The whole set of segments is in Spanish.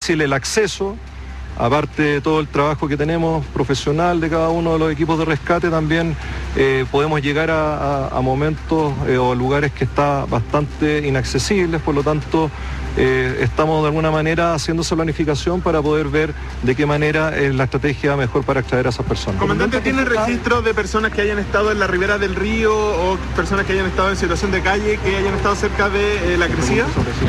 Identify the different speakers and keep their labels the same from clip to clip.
Speaker 1: difícil el acceso. Aparte de todo el trabajo que tenemos profesional de cada uno de los equipos de rescate, también podemos llegar a momentos o lugares que están bastante inaccesibles, por lo tanto estamos de alguna manera haciendo esa planificación para poder ver de qué manera es la estrategia mejor para extraer a esas personas.
Speaker 2: Comandante, ¿tiene registro de personas que hayan estado en la ribera del río o personas que hayan estado en situación de calle, que hayan estado cerca de la crecida?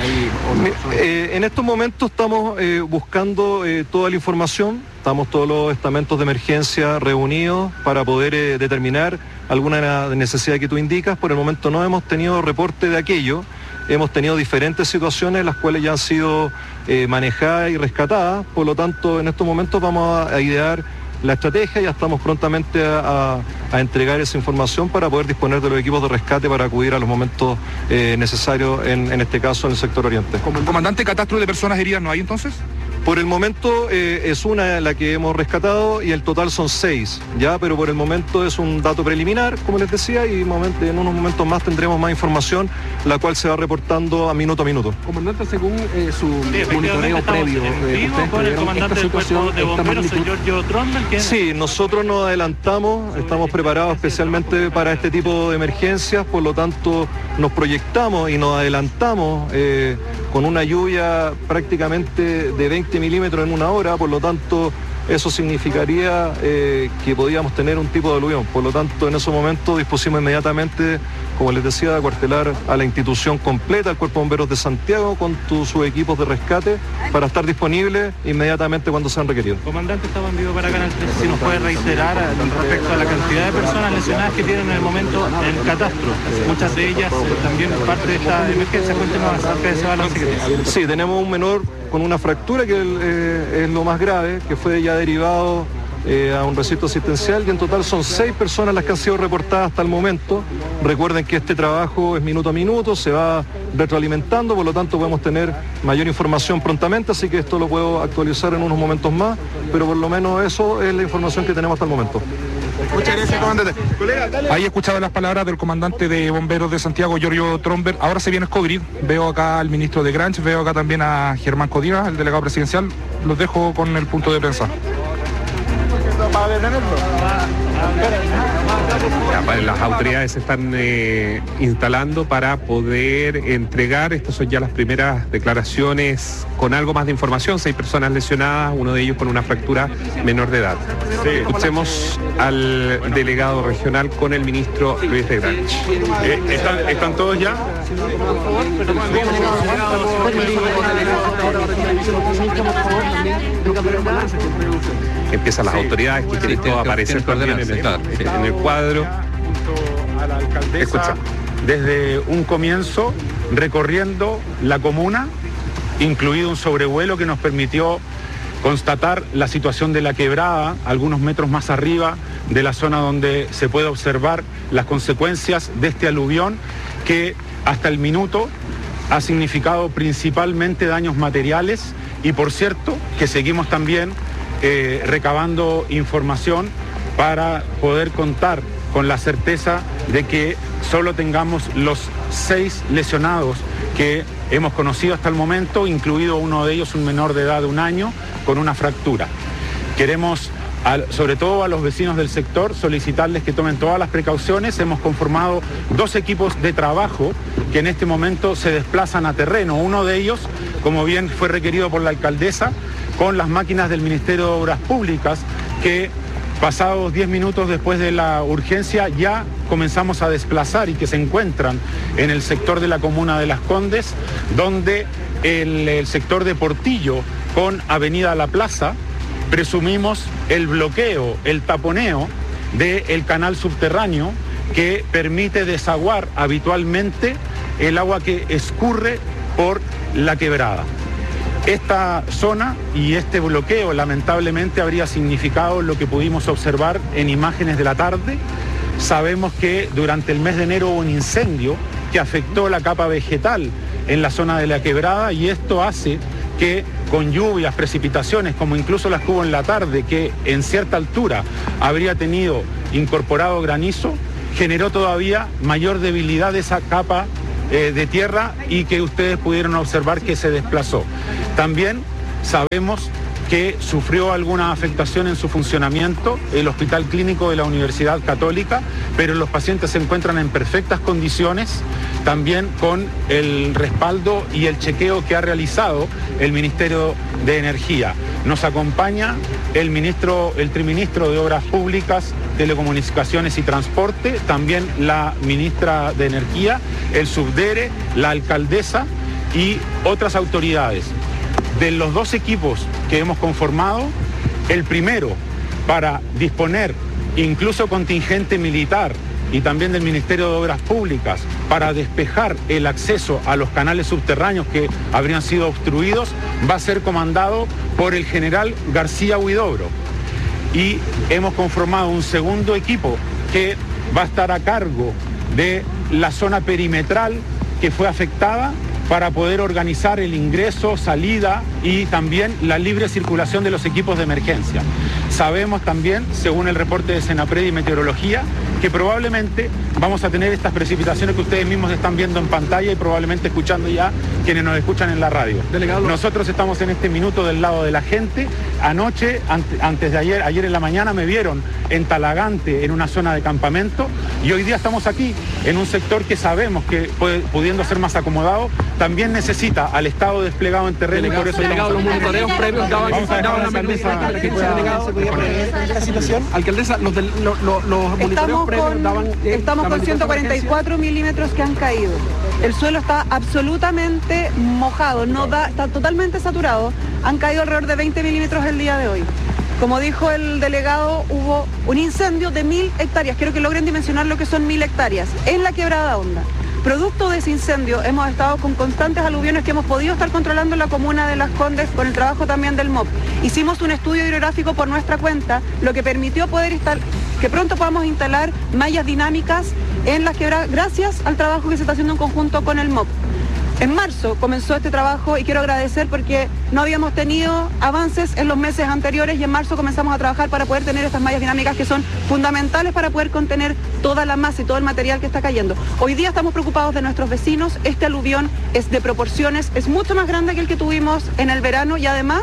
Speaker 1: En estos momentos estamos buscando toda la información, estamos todos los estamentos de emergencia reunidos para poder determinar alguna necesidad que tú indicas. Por el momento no hemos tenido reporte de aquello. Hemos tenido diferentes situaciones, las cuales ya han sido manejadas y rescatadas, por lo tanto en estos momentos vamos a idear la estrategia, ya estamos prontamente a entregar esa información para poder disponer de los equipos de rescate para acudir a los momentos necesarios, en este caso en el sector oriente.
Speaker 3: Comandante, ¿catastro de personas heridas no hay entonces?
Speaker 1: Por el momento es una la que hemos rescatado y el total son 6, ya, pero por el momento es un dato preliminar, como les decía, y en unos momentos más tendremos más información, la cual se va reportando a minuto.
Speaker 4: Comandante, según su monitoreo previo,
Speaker 5: con el comandante del cuerpo de bomberos, Giorgio Tromber.
Speaker 1: Sí, nosotros nos adelantamos, estamos preparados especialmente para este tipo de emergencias, por lo tanto nos proyectamos y nos adelantamos con una lluvia prácticamente de 20 milímetros en una hora, por lo tanto eso significaría que podíamos tener un tipo de aluvión. Por lo tanto, en esos momentos dispusimos inmediatamente, como les decía, de acuartelar a la institución completa, al Cuerpo de Bomberos de Santiago, con sus equipos de rescate, para estar disponibles inmediatamente cuando sean requeridos.
Speaker 5: Comandante, estaba en vivo para Canal 13, si nos puede reiterar respecto a la cantidad de personas lesionadas que tienen en el momento el catastro. Muchas de ellas también parte de esta emergencia. Cuéntenos acerca de ese balance que tiene.
Speaker 1: Sí, tenemos un menor con una fractura que es lo más grave, que fue ya derivado a un recinto asistencial, y en total son 6 personas las que han sido reportadas hasta el momento. Recuerden que este trabajo es minuto a minuto, se va retroalimentando, por lo tanto podemos tener mayor información prontamente, así que esto lo puedo actualizar en unos momentos más, pero por lo menos eso es la información que tenemos hasta el momento.
Speaker 2: Muchas gracias, comandante. Colega, dale.
Speaker 3: Ahí he escuchado las palabras del comandante de bomberos de Santiago, Giorgio Tromber. Ahora se viene Escogrid. Veo acá al ministro de Granch, veo acá también a Germán Codina, el delegado presidencial. Los dejo con el punto de prensa.
Speaker 6: Las autoridades se están instalando para poder entregar, estas son ya las primeras declaraciones con algo más de información, 6 personas lesionadas, uno de ellos con una fractura menor de edad. Sí. Escuchemos al delegado regional con el ministro Luis de Granch.
Speaker 2: ¿Están todos ya?
Speaker 6: Empiezan las autoridades que quieren todo aparecer también en el cuadro.
Speaker 7: A la alcaldesa, escucha, desde un comienzo recorriendo la comuna, incluido un sobrevuelo que nos permitió constatar la situación de la quebrada, algunos metros más arriba de la zona donde se puede observar las consecuencias de este aluvión que hasta el minuto ha significado principalmente daños materiales, y por cierto que seguimos también recabando información para poder contar con la certeza de que solo tengamos los 6 lesionados que hemos conocido hasta el momento, incluido uno de ellos, un menor de edad de 1 año, con una fractura. Queremos, sobre todo a los vecinos del sector, solicitarles que tomen todas las precauciones. Hemos conformado 2 equipos de trabajo que en este momento se desplazan a terreno. Uno de ellos, como bien fue requerido por la alcaldesa, con las máquinas del Ministerio de Obras Públicas, que pasados 10 minutos después de la urgencia ya comenzamos a desplazar y que se encuentran en el sector de la comuna de Las Condes, donde el sector de Portillo con Avenida La Plaza, presumimos el bloqueo, el taponeo del canal subterráneo que permite desaguar habitualmente el agua que escurre por la quebrada. Esta zona y este bloqueo lamentablemente habría significado lo que pudimos observar en imágenes de la tarde. Sabemos que durante el mes de enero hubo un incendio que afectó la capa vegetal en la zona de la quebrada, y esto hace que con lluvias, precipitaciones, como incluso las que hubo en la tarde, que en cierta altura habría tenido incorporado granizo, generó todavía mayor debilidad de esa capa de tierra, y que ustedes pudieron observar que se desplazó. También sabemos que sufrió alguna afectación en su funcionamiento el Hospital Clínico de la Universidad Católica, pero los pacientes se encuentran en perfectas condiciones, también con el respaldo y el chequeo que ha realizado el Ministerio de Energía. Nos acompaña el triministro de Obras Públicas, Telecomunicaciones y Transporte, también la ministra de Energía, el subdere, la alcaldesa y otras autoridades. De los 2 equipos que hemos conformado, el primero para disponer incluso contingente militar y también del Ministerio de Obras Públicas para despejar el acceso a los canales subterráneos que habrían sido obstruidos, va a ser comandado por el general García Huidobro. Y hemos conformado un segundo equipo que va a estar a cargo de la zona perimetral que fue afectada para poder organizar el ingreso, salida y también la libre circulación de los equipos de emergencia. Sabemos también, según el reporte de Senapred y Meteorología, que probablemente vamos a tener estas precipitaciones que ustedes mismos están viendo en pantalla y probablemente escuchando ya quienes nos escuchan en la radio.
Speaker 4: Delegado,
Speaker 7: nosotros estamos en este minuto del lado de la gente. Anoche, antes de ayer en la mañana me vieron en Talagante, en una zona de campamento, y hoy día estamos aquí, en un sector que sabemos que pudiendo ser más acomodado, también necesita al Estado desplegado en terreno.
Speaker 4: Delegado,
Speaker 7: y por eso
Speaker 4: delegado, los monitoreos previos daban la emergencia. ¿Esta situación? Alcaldesa, los monitoreos previos daban...
Speaker 8: Estamos con 144 milímetros que han caído. El suelo está absolutamente mojado, está totalmente saturado. Han caído alrededor de 20 milímetros el día de hoy. Como dijo el delegado, hubo un incendio de 1000 hectáreas. Quiero que logren dimensionar lo que son 1000 hectáreas en la Quebrada Honda. Producto de ese incendio hemos estado con constantes aluviones que hemos podido estar controlando en la comuna de Las Condes con el trabajo también del MOP. Hicimos un estudio hidrográfico por nuestra cuenta, lo que permitió que pronto podamos instalar mallas dinámicas en las quebradas gracias al trabajo que se está haciendo en conjunto con el MOP. En marzo comenzó este trabajo y quiero agradecer porque no habíamos tenido avances en los meses anteriores y en marzo comenzamos a trabajar para poder tener estas mallas dinámicas que son fundamentales para poder contener toda la masa y todo el material que está cayendo. Hoy día estamos preocupados de nuestros vecinos, este aluvión es de proporciones, es mucho más grande que el que tuvimos en el verano y además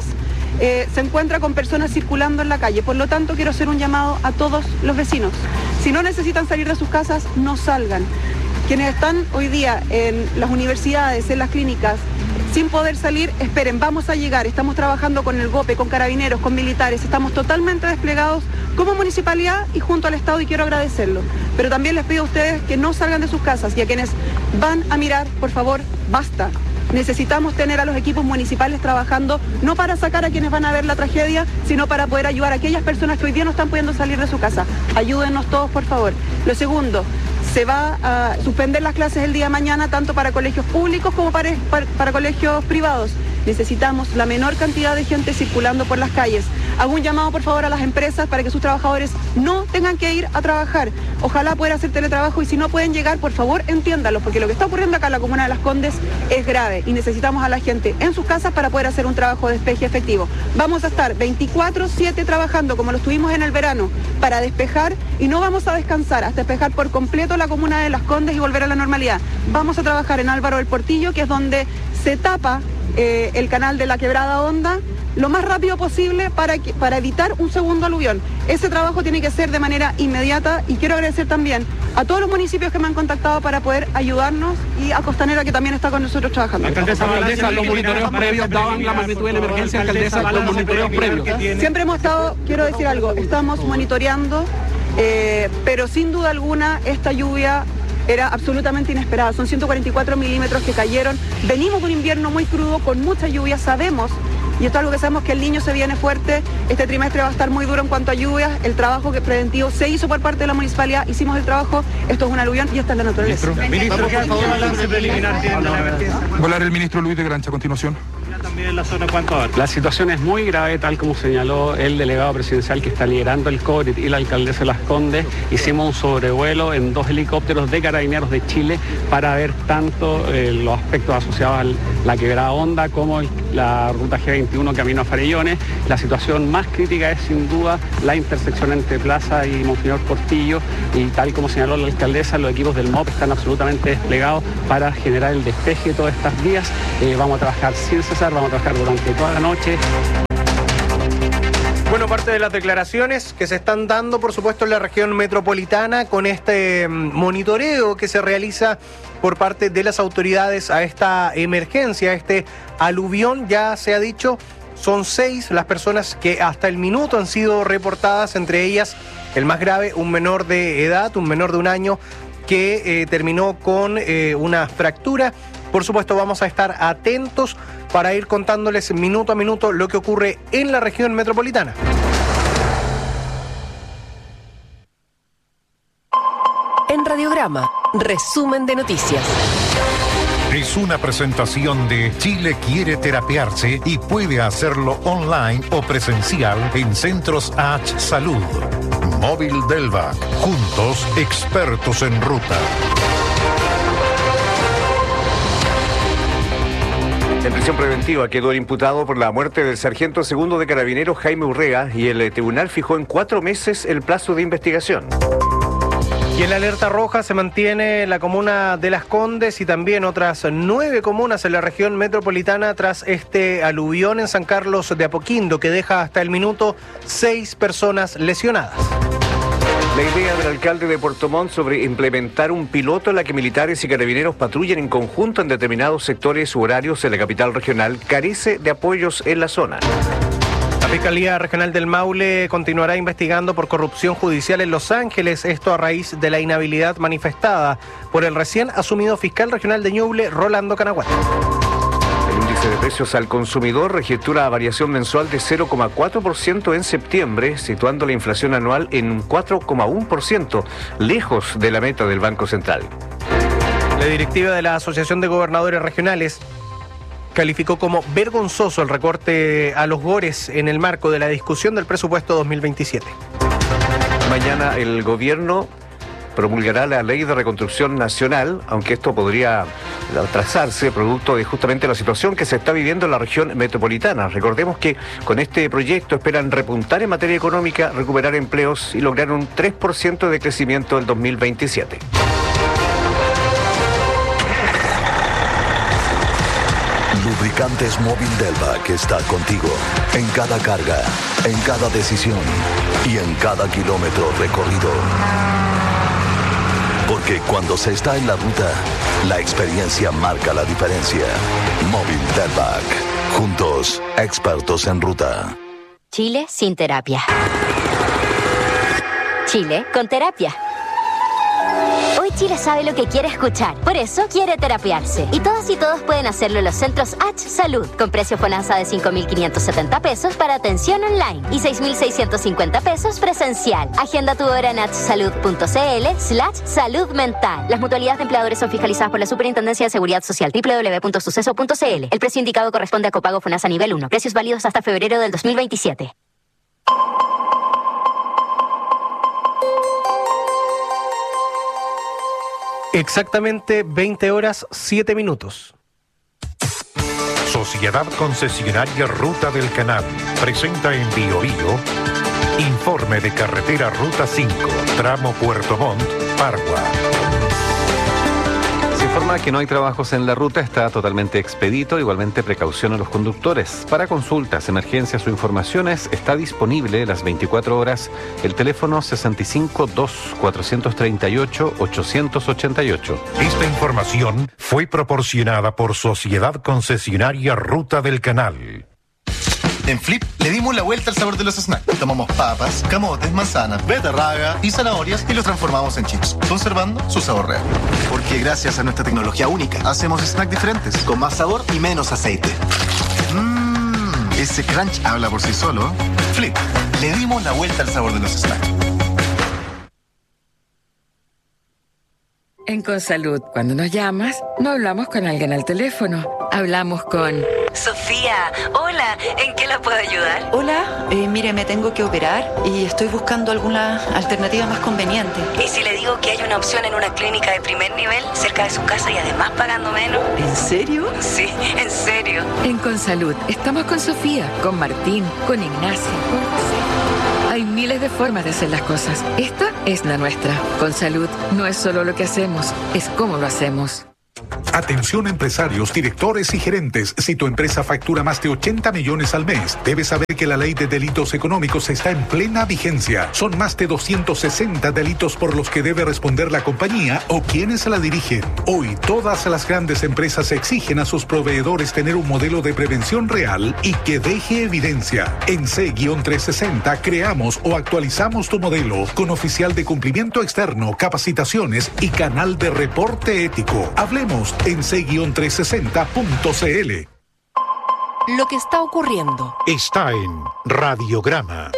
Speaker 8: se encuentra con personas circulando en la calle. Por lo tanto, quiero hacer un llamado a todos los vecinos. Si no necesitan salir de sus casas, no salgan. Quienes están hoy día en las universidades, en las clínicas, sin poder salir, esperen, vamos a llegar. Estamos trabajando con el GOPE, con carabineros, con militares, estamos totalmente desplegados como municipalidad y junto al Estado y quiero agradecerlo. Pero también les pido a ustedes que no salgan de sus casas y a quienes van a mirar, por favor, basta. Necesitamos tener a los equipos municipales trabajando, no para sacar a quienes van a ver la tragedia, sino para poder ayudar a aquellas personas que hoy día no están pudiendo salir de su casa. Ayúdennos todos, por favor. Lo segundo, se va a suspender las clases el día de mañana, tanto para colegios públicos como para colegios privados. Necesitamos la menor cantidad de gente circulando por las calles. Hago un llamado, por favor, a las empresas para que sus trabajadores no tengan que ir a trabajar. Ojalá puedan hacer teletrabajo y si no pueden llegar, por favor, entiéndanlo, porque lo que está ocurriendo acá en la comuna de Las Condes es grave y necesitamos a la gente en sus casas para poder hacer un trabajo de despeje efectivo. Vamos a estar 24/7 trabajando como lo estuvimos en el verano para despejar y no vamos a descansar hasta despejar por completo la comuna de Las Condes y volver a la normalidad. Vamos a trabajar en Álvaro del Portillo, que es donde se tapa el canal de la Quebrada Honda lo más rápido posible para evitar un segundo aluvión. Ese trabajo tiene que ser de manera inmediata y quiero agradecer también a todos los municipios que me han contactado para poder ayudarnos y a Costanera que también está con nosotros trabajando.
Speaker 4: Alcaldesa, los monitoreos previos daban la magnitud de la emergencia, alcaldesa, los monitoreos previos.
Speaker 8: Siempre hemos estado, quiero decir algo, estamos monitoreando, pero sin duda alguna esta lluvia era absolutamente inesperada. Son 144 milímetros que cayeron. Venimos de un invierno muy crudo, con mucha lluvia, sabemos, y esto es algo que sabemos, que el Niño se viene fuerte, este trimestre va a estar muy duro en cuanto a lluvias, el trabajo preventivo se hizo por parte de la municipalidad, hicimos el trabajo, esto es un aluvión y esta es la naturaleza.
Speaker 5: Ministro, ¿qué balance preliminar tiene la emergencia?
Speaker 3: Volar el ministro Luis de Grancha a continuación.
Speaker 5: También en la zona cuánto va.
Speaker 4: La situación es muy grave, tal como señaló el delegado presidencial que está liderando el COVID y la alcaldesa de Las Condes. Hicimos un sobrevuelo en 2 helicópteros de Carabineros de Chile para ver tanto los aspectos asociados a la Quebrada Honda como la ruta G21 camino a Farellones. La situación más crítica es sin duda la intersección entre Plaza y Monseñor Portillo, y tal como señaló la alcaldesa, los equipos del MOP están absolutamente desplegados para generar el despeje de todas estas vías. Vamos a trabajar sin cesar, vamos a trabajar durante toda la noche.
Speaker 9: Bueno, parte de las declaraciones que se están dando, por supuesto, en la región metropolitana con este monitoreo que se realiza por parte de las autoridades a esta emergencia, a este aluvión. Ya se ha dicho, son 6 las personas que hasta el minuto han sido reportadas, entre ellas el más grave, un menor de edad, un menor de 1 año que terminó con una fractura. Por supuesto, vamos a estar atentos para ir contándoles minuto a minuto lo que ocurre en la región metropolitana.
Speaker 10: En Radiograma, resumen de noticias.
Speaker 11: Es una presentación de Chile quiere terapiarse y puede hacerlo online o presencial en Centros H Salud. Móvil Delvac, juntos expertos en ruta.
Speaker 12: En prisión preventiva quedó el imputado por la muerte del sargento segundo de Carabineros Jaime Urrea y el tribunal fijó en 4 meses el plazo de investigación.
Speaker 9: Y en la alerta roja se mantiene la comuna de Las Condes y también otras 9 comunas en la región metropolitana tras este aluvión en San Carlos de Apoquindo que deja hasta el minuto 6 personas lesionadas.
Speaker 12: La idea del alcalde de Puerto Montt sobre implementar un piloto en la que militares y carabineros patrullen en conjunto en determinados sectores u horarios en la capital regional carece de apoyos en la zona.
Speaker 9: La Fiscalía Regional del Maule continuará investigando por corrupción judicial en Los Ángeles, esto a raíz de la inhabilidad manifestada por el recién asumido fiscal regional de Ñuble, Rolando Canaguat.
Speaker 12: El índice de precios al consumidor registró una variación mensual de 0,4% en septiembre, situando la inflación anual en 4,1%, lejos de la meta del Banco Central.
Speaker 9: La directiva de la Asociación de Gobernadores Regionales calificó como vergonzoso el recorte a los GORES en el marco de la discusión del presupuesto 2027.
Speaker 12: Mañana el gobierno promulgará la Ley de Reconstrucción Nacional, aunque esto podría atrasarse producto de justamente la situación que se está viviendo en la región metropolitana. Recordemos que con este proyecto esperan repuntar en materia económica, recuperar empleos y lograr un 3% de crecimiento del 2027.
Speaker 13: Lubricantes Móvil Delvac está contigo en cada carga, en cada decisión y en cada kilómetro recorrido. Porque cuando se está en la ruta, la experiencia marca la diferencia. Móvil Delvac. Juntos, expertos en ruta.
Speaker 14: Chile sin terapia. Chile con terapia. Hoy Chile sabe lo que quiere escuchar, por eso quiere terapiarse. Y todas y todos pueden hacerlo en los centros H Salud, con precio FONASA de 5.570 pesos para atención online y 6.650 pesos presencial. Agenda tu hora en hsalud.cl/salud mental. Las mutualidades de empleadores son fiscalizadas por la Superintendencia de Seguridad Social, www.suceso.cl. El precio indicado corresponde a copago FONASA nivel 1. Precios válidos hasta febrero del 2027.
Speaker 9: Exactamente 20 horas 7 minutos.
Speaker 11: Sociedad Concesionaria Ruta del Canal presenta en Bio Bio informe de carretera Ruta 5, tramo Puerto Montt, Pargua.
Speaker 15: Se informa que no hay trabajos en la ruta, está totalmente expedito, igualmente precaución a los conductores. Para consultas, emergencias o informaciones está disponible las 24 horas el teléfono 65-2-438-888.
Speaker 11: Esta información fue proporcionada por Sociedad Concesionaria Ruta del Canal.
Speaker 16: En Flip le dimos la vuelta al sabor de los snacks. Tomamos papas, camotes, manzanas, beterraga y zanahorias y los transformamos en chips, conservando su sabor real. Porque gracias a nuestra tecnología única, hacemos snacks diferentes, con más sabor y menos aceite. Ese crunch habla por sí solo. Flip, le dimos la vuelta al sabor de los snacks.
Speaker 17: En Consalud, cuando nos llamas, no hablamos con alguien al teléfono. Hablamos con...
Speaker 18: Sofía, hola, ¿en qué la puedo ayudar?
Speaker 19: Hola, mire, me tengo que operar y estoy buscando alguna alternativa más conveniente.
Speaker 18: ¿Y si le digo que hay una opción en una clínica de primer nivel, cerca de su casa y además pagando menos?
Speaker 19: ¿En serio?
Speaker 18: Sí, en serio.
Speaker 17: En Consalud, estamos con Sofía, con Martín, con Ignacio, con José. Hay miles de formas de hacer las cosas. Esta es la nuestra. Consalud no es solo lo que hacemos, es cómo lo hacemos.
Speaker 20: Atención empresarios, directores y gerentes. Si tu empresa factura más de 80 millones al mes, debes saber que la ley de delitos económicos está en plena vigencia. Son más de 260 delitos por los que debe responder la compañía o quienes la dirigen. Hoy, todas las grandes empresas exigen a sus proveedores tener un modelo de prevención real y que deje evidencia. En C-360 creamos o actualizamos tu modelo con oficial de cumplimiento externo, capacitaciones y canal de reporte ético. Hablemos en c-360.cl.
Speaker 10: Lo que está ocurriendo
Speaker 11: está en Radiograma.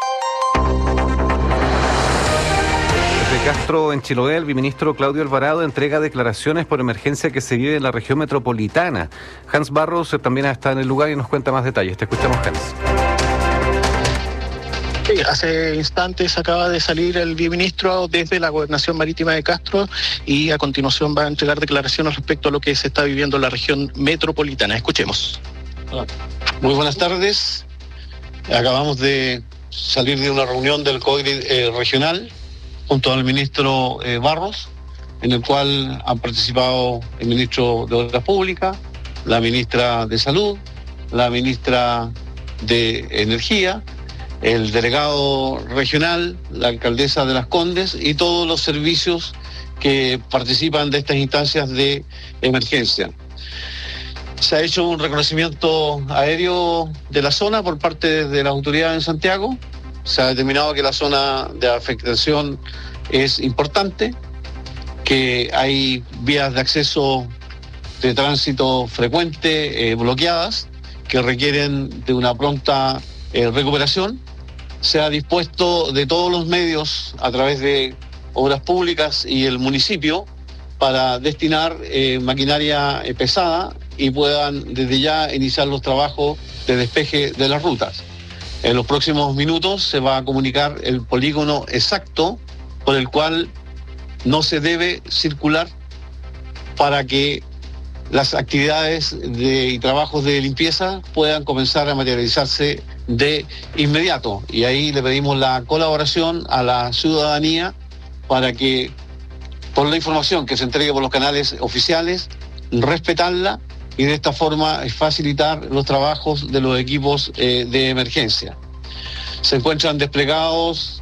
Speaker 15: Desde Castro, en Chiloé, el viceministro Claudio Alvarado entrega declaraciones por emergencia que se vive en la región metropolitana. Hans Barros también está en el lugar y nos cuenta más detalles. Te escuchamos, Hans.
Speaker 21: Sí, hace instantes acaba de salir el viceministro desde la Gobernación Marítima de Castro y a continuación va a entregar declaraciones respecto a lo que se está viviendo en la región metropolitana. Escuchemos.
Speaker 22: Muy buenas tardes. Acabamos de salir de una reunión del COGRI regional junto al ministro Barros, en el cual han participado el ministro de Obras Públicas, la ministra de Salud, la ministra de Energía, el delegado regional, la alcaldesa de Las Condes y todos los servicios que participan de estas instancias de emergencia. Se ha hecho un reconocimiento aéreo de la zona por parte de las autoridades en Santiago. Se ha determinado que la zona de afectación es importante, que hay vías de acceso de tránsito frecuente bloqueadas, que requieren de una pronta recuperación. Se ha dispuesto de todos los medios a través de Obras Públicas y el municipio para destinar maquinaria pesada y puedan desde ya iniciar los trabajos de despeje de las rutas. En los próximos minutos se va a comunicar el polígono exacto por el cual no se debe circular para que las actividades y trabajos de limpieza puedan comenzar a materializarse de inmediato. Y ahí le pedimos la colaboración a la ciudadanía para que, por la información que se entregue por los canales oficiales, respetarla y de esta forma facilitar los trabajos de los equipos de emergencia. Se encuentran desplegados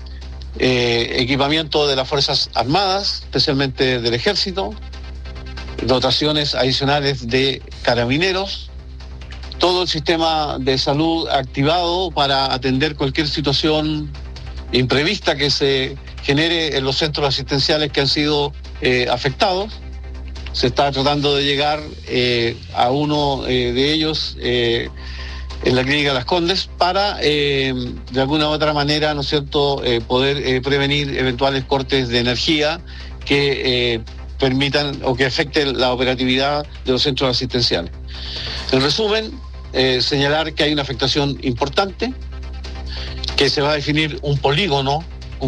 Speaker 22: equipamiento de las Fuerzas Armadas, especialmente del Ejército, dotaciones adicionales de carabineros, todo el sistema de salud activado para atender cualquier situación imprevista que se genere en los centros asistenciales que han sido afectados. Se está tratando de llegar a uno de ellos en la clínica Las Condes para de alguna u otra manera, ¿no es cierto?, poder prevenir eventuales cortes de energía que permitan o que afecten la operatividad de los centros asistenciales. En resumen, señalar que hay una afectación importante, que se va a definir un polígono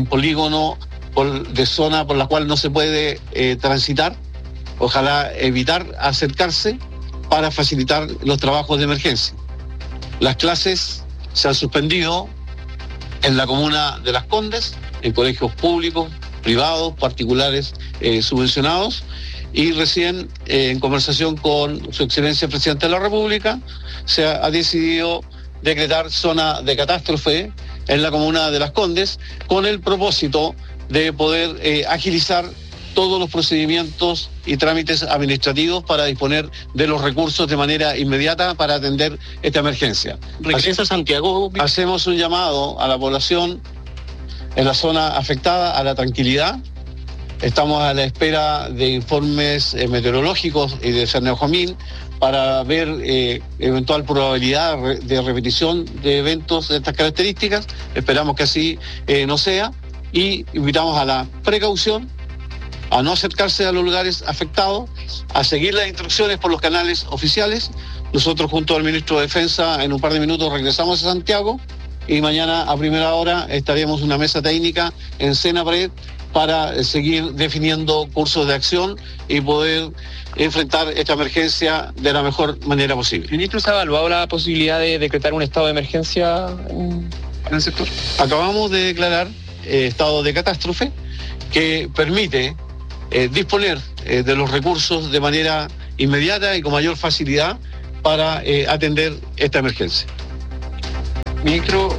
Speaker 22: de zona por la cual no se puede transitar, ojalá evitar acercarse para facilitar los trabajos de emergencia. Las clases se han suspendido en la comuna de Las Condes, en colegios públicos, privados, particulares subvencionados, y recién en conversación con su excelencia el presidente de la República se ha decidido decretar zona de catástrofe en la comuna de Las Condes con el propósito de poder agilizar todos los procedimientos y trámites administrativos para disponer de los recursos de manera inmediata para atender esta emergencia.
Speaker 21: ¿Regresa a Santiago?
Speaker 22: Hacemos un llamado a la población en la zona afectada a la tranquilidad. Estamos a la espera de informes meteorológicos y de Cerneojomín para ver eventual probabilidad de repetición de eventos de estas características. Esperamos que así no sea y invitamos a la precaución, a no acercarse a los lugares afectados, a seguir las instrucciones por los canales oficiales. Nosotros junto al ministro de Defensa en un par de minutos regresamos a Santiago y mañana a primera hora estaremos en una mesa técnica en Senapred para seguir definiendo cursos de acción y poder enfrentar esta emergencia de la mejor manera posible.
Speaker 1: Ministro, ¿se ha evaluado la posibilidad de decretar un estado de emergencia en el sector?
Speaker 22: Acabamos de declarar estado de catástrofe que permite disponer de los recursos de manera inmediata y con mayor facilidad para atender esta emergencia.
Speaker 1: Ministro,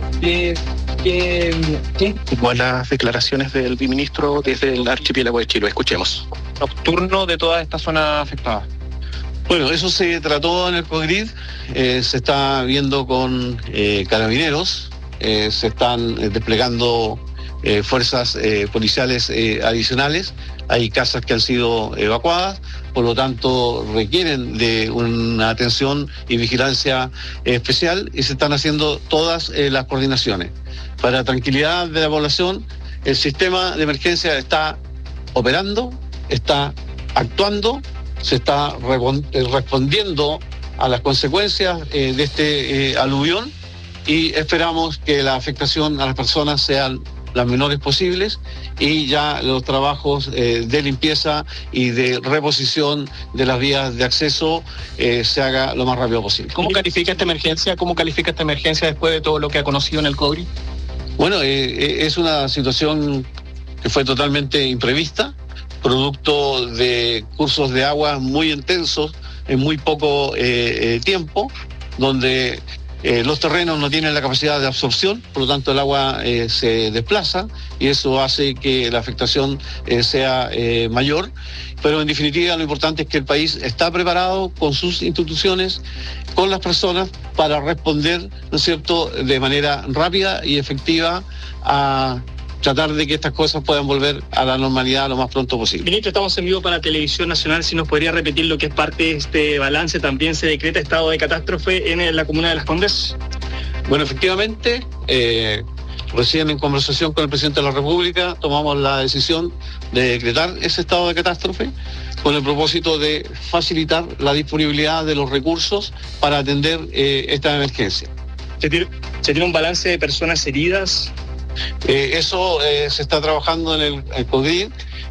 Speaker 21: Buenas declaraciones del viceministro desde el archipiélago de Chiloé. Escuchemos.
Speaker 1: Nocturno de toda esta zona afectada.
Speaker 22: Bueno, eso se trató en el COGRID, se está viendo con carabineros, se están desplegando fuerzas policiales adicionales, hay casas que han sido evacuadas, por lo tanto requieren de una atención y vigilancia especial y se están haciendo todas las coordinaciones. Para tranquilidad de la población, el sistema de emergencia está operando, está actuando, se está respondiendo a las consecuencias de este aluvión y esperamos que la afectación a las personas sean las menores posibles y ya los trabajos de limpieza y de reposición de las vías de acceso se haga lo más rápido posible.
Speaker 1: ¿Cómo califica esta emergencia? ¿Cómo califica esta emergencia después de todo lo que ha conocido en el COGRI?
Speaker 22: Bueno, es una situación que fue totalmente imprevista, producto de cursos de agua muy intensos en muy poco tiempo, donde los terrenos no tienen la capacidad de absorción, por lo tanto el agua se desplaza y eso hace que la afectación sea mayor. Pero en definitiva lo importante es que el país está preparado con sus instituciones, con las personas, para responder, ¿no es cierto?, de manera rápida y efectiva a tratar de que estas cosas puedan volver a la normalidad lo más pronto posible.
Speaker 1: Ministro, estamos en vivo para Televisión Nacional. Si nos podría repetir lo que es parte de este balance, también se decreta estado de catástrofe en la comuna de Las Condes.
Speaker 22: Bueno, efectivamente, recién en conversación con el presidente de la República tomamos la decisión de decretar ese estado de catástrofe con el propósito de facilitar la disponibilidad de los recursos para atender esta emergencia.
Speaker 1: ¿Se tiene un balance de personas heridas?
Speaker 22: Eso se está trabajando en el COGRID.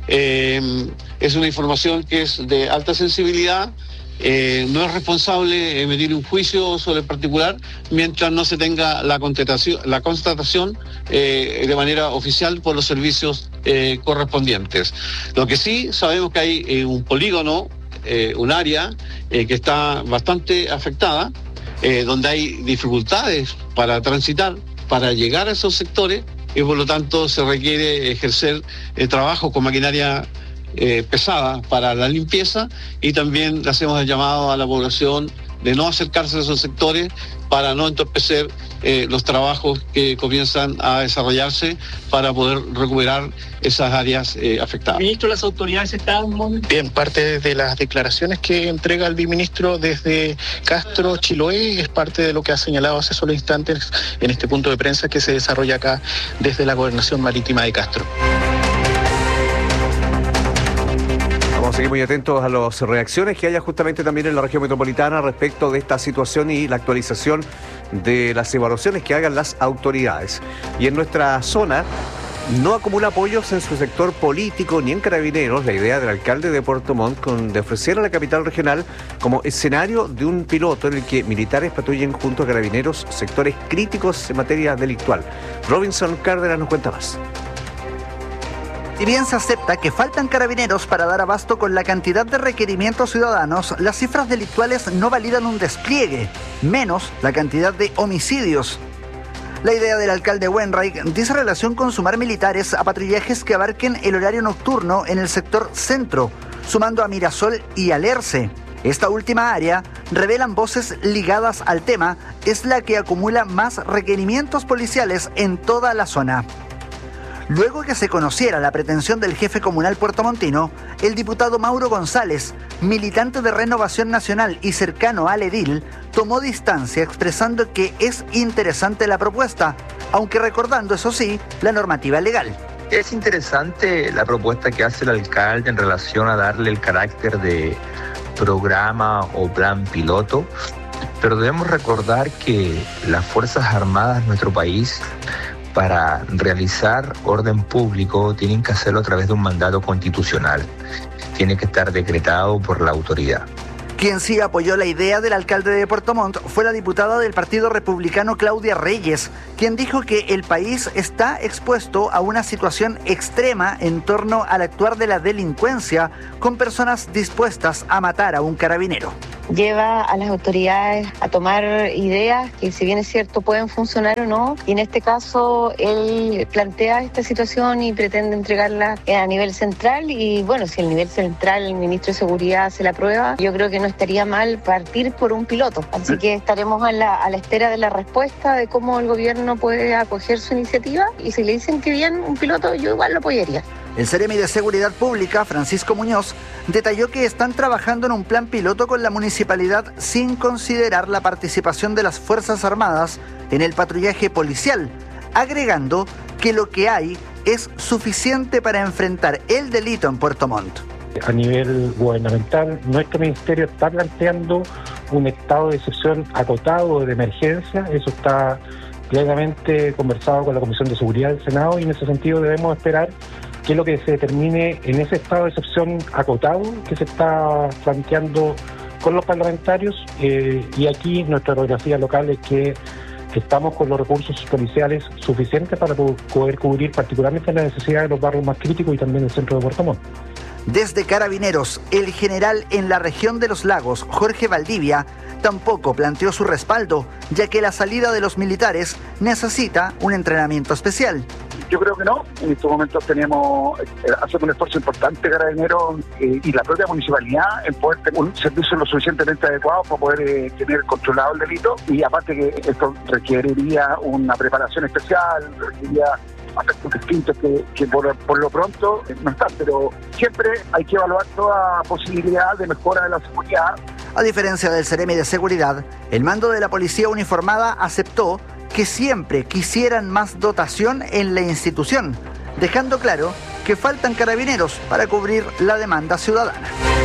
Speaker 22: Es una información que es de alta sensibilidad. No es responsable emitir un juicio sobre el particular mientras no se tenga la constatación de manera oficial por los servicios correspondientes. Lo que sí sabemos que hay un polígono, un área que está bastante afectada, donde hay dificultades para transitar, para llegar a esos sectores y por lo tanto se requiere ejercer trabajo con maquinaria pesada para la limpieza y también le hacemos el llamado a la población de no acercarse a esos sectores para no entorpecer los trabajos que comienzan a desarrollarse para poder recuperar esas áreas afectadas.
Speaker 1: Ministro, las autoridades están...
Speaker 21: Bien, parte de las declaraciones que entrega el viceministro desde Castro, Chiloé, es parte de lo que ha señalado hace solo instantes en este punto de prensa que se desarrolla acá desde la Gobernación Marítima de Castro.
Speaker 12: Vamos a seguir muy atentos a las reacciones que haya justamente también en la región metropolitana respecto de esta situación y la actualización de las evaluaciones que hagan las autoridades. Y en nuestra zona no acumula apoyos en su sector político ni en Carabineros la idea del alcalde de Puerto Montt de ofrecer a la capital regional como escenario de un piloto en el que militares patrullen junto a Carabineros sectores críticos en materia delictual. Robinson Cárdenas nos cuenta más.
Speaker 2: Si bien se acepta que faltan carabineros para dar abasto con la cantidad de requerimientos ciudadanos, las cifras delictuales no validan un despliegue, menos la cantidad de homicidios. La idea del alcalde Wainwright dice relación con sumar militares a patrullajes que abarquen el horario nocturno en el sector centro, sumando a Mirasol y Alerce. Esta última área, revelan voces ligadas al tema, es la que acumula más requerimientos policiales en toda la zona. Luego que se conociera la pretensión del jefe comunal puertomontino, el diputado Mauro González, militante de Renovación Nacional y cercano al edil, tomó distancia expresando que es interesante la propuesta, aunque recordando, eso sí, la normativa legal.
Speaker 6: Es interesante la propuesta que hace el alcalde en relación a darle el carácter de programa o plan piloto, pero debemos recordar que las Fuerzas Armadas de nuestro país, para realizar orden público, tienen que hacerlo a través de un mandato constitucional. Tiene que estar decretado por la autoridad.
Speaker 2: Quien sí apoyó la idea del alcalde de Puerto Montt fue la diputada del Partido Republicano Claudia Reyes, quien dijo que el país está expuesto a una situación extrema en torno al actuar de la delincuencia, con personas dispuestas a matar a un carabinero.
Speaker 7: Lleva a las autoridades a tomar ideas que, si bien es cierto, pueden funcionar o no, y en este caso él plantea esta situación y pretende entregarla a nivel central, y bueno, si a nivel central el ministro de Seguridad hace la prueba, yo creo que no estaría mal partir por un piloto, así que estaremos a la espera de la respuesta de cómo el gobierno puede acoger su iniciativa, y si le dicen que bien un piloto, yo igual lo apoyaría.
Speaker 2: El Seremi de Seguridad Pública, Francisco Muñoz, detalló que están trabajando en un plan piloto con la municipalidad sin considerar la participación de las Fuerzas Armadas en el patrullaje policial, agregando que lo que hay es suficiente para enfrentar el delito en Puerto Montt.
Speaker 23: A nivel gubernamental, nuestro ministerio está planteando un estado de excepción acotado de emergencia. Eso está plenamente conversado con la Comisión de Seguridad del Senado, y en ese sentido debemos esperar qué es lo que se determine en ese estado de excepción acotado que se está planteando con los parlamentarios, y aquí nuestra orografía local es que estamos con los recursos policiales suficientes para poder cubrir particularmente las necesidades de los barrios más críticos y también el centro de Puerto Montt.
Speaker 2: Desde Carabineros, el general en la región de los lagos, Jorge Valdivia, tampoco planteó su respaldo, ya que la salida de los militares necesita un entrenamiento especial.
Speaker 24: Yo creo que no. En estos momentos hacemos un esfuerzo importante, Carabineros y la propia municipalidad, en poder tener un servicio lo suficientemente adecuado para poder tener controlado el delito, y aparte que esto requeriría una preparación especial, requeriría aspectos distintos que por lo pronto no están, pero siempre hay que evaluar toda posibilidad de mejora de la seguridad.
Speaker 2: A diferencia del Seremi de Seguridad, el mando de la Policía Uniformada aceptó que siempre quisieran más dotación en la institución, dejando claro que faltan carabineros para cubrir la demanda ciudadana.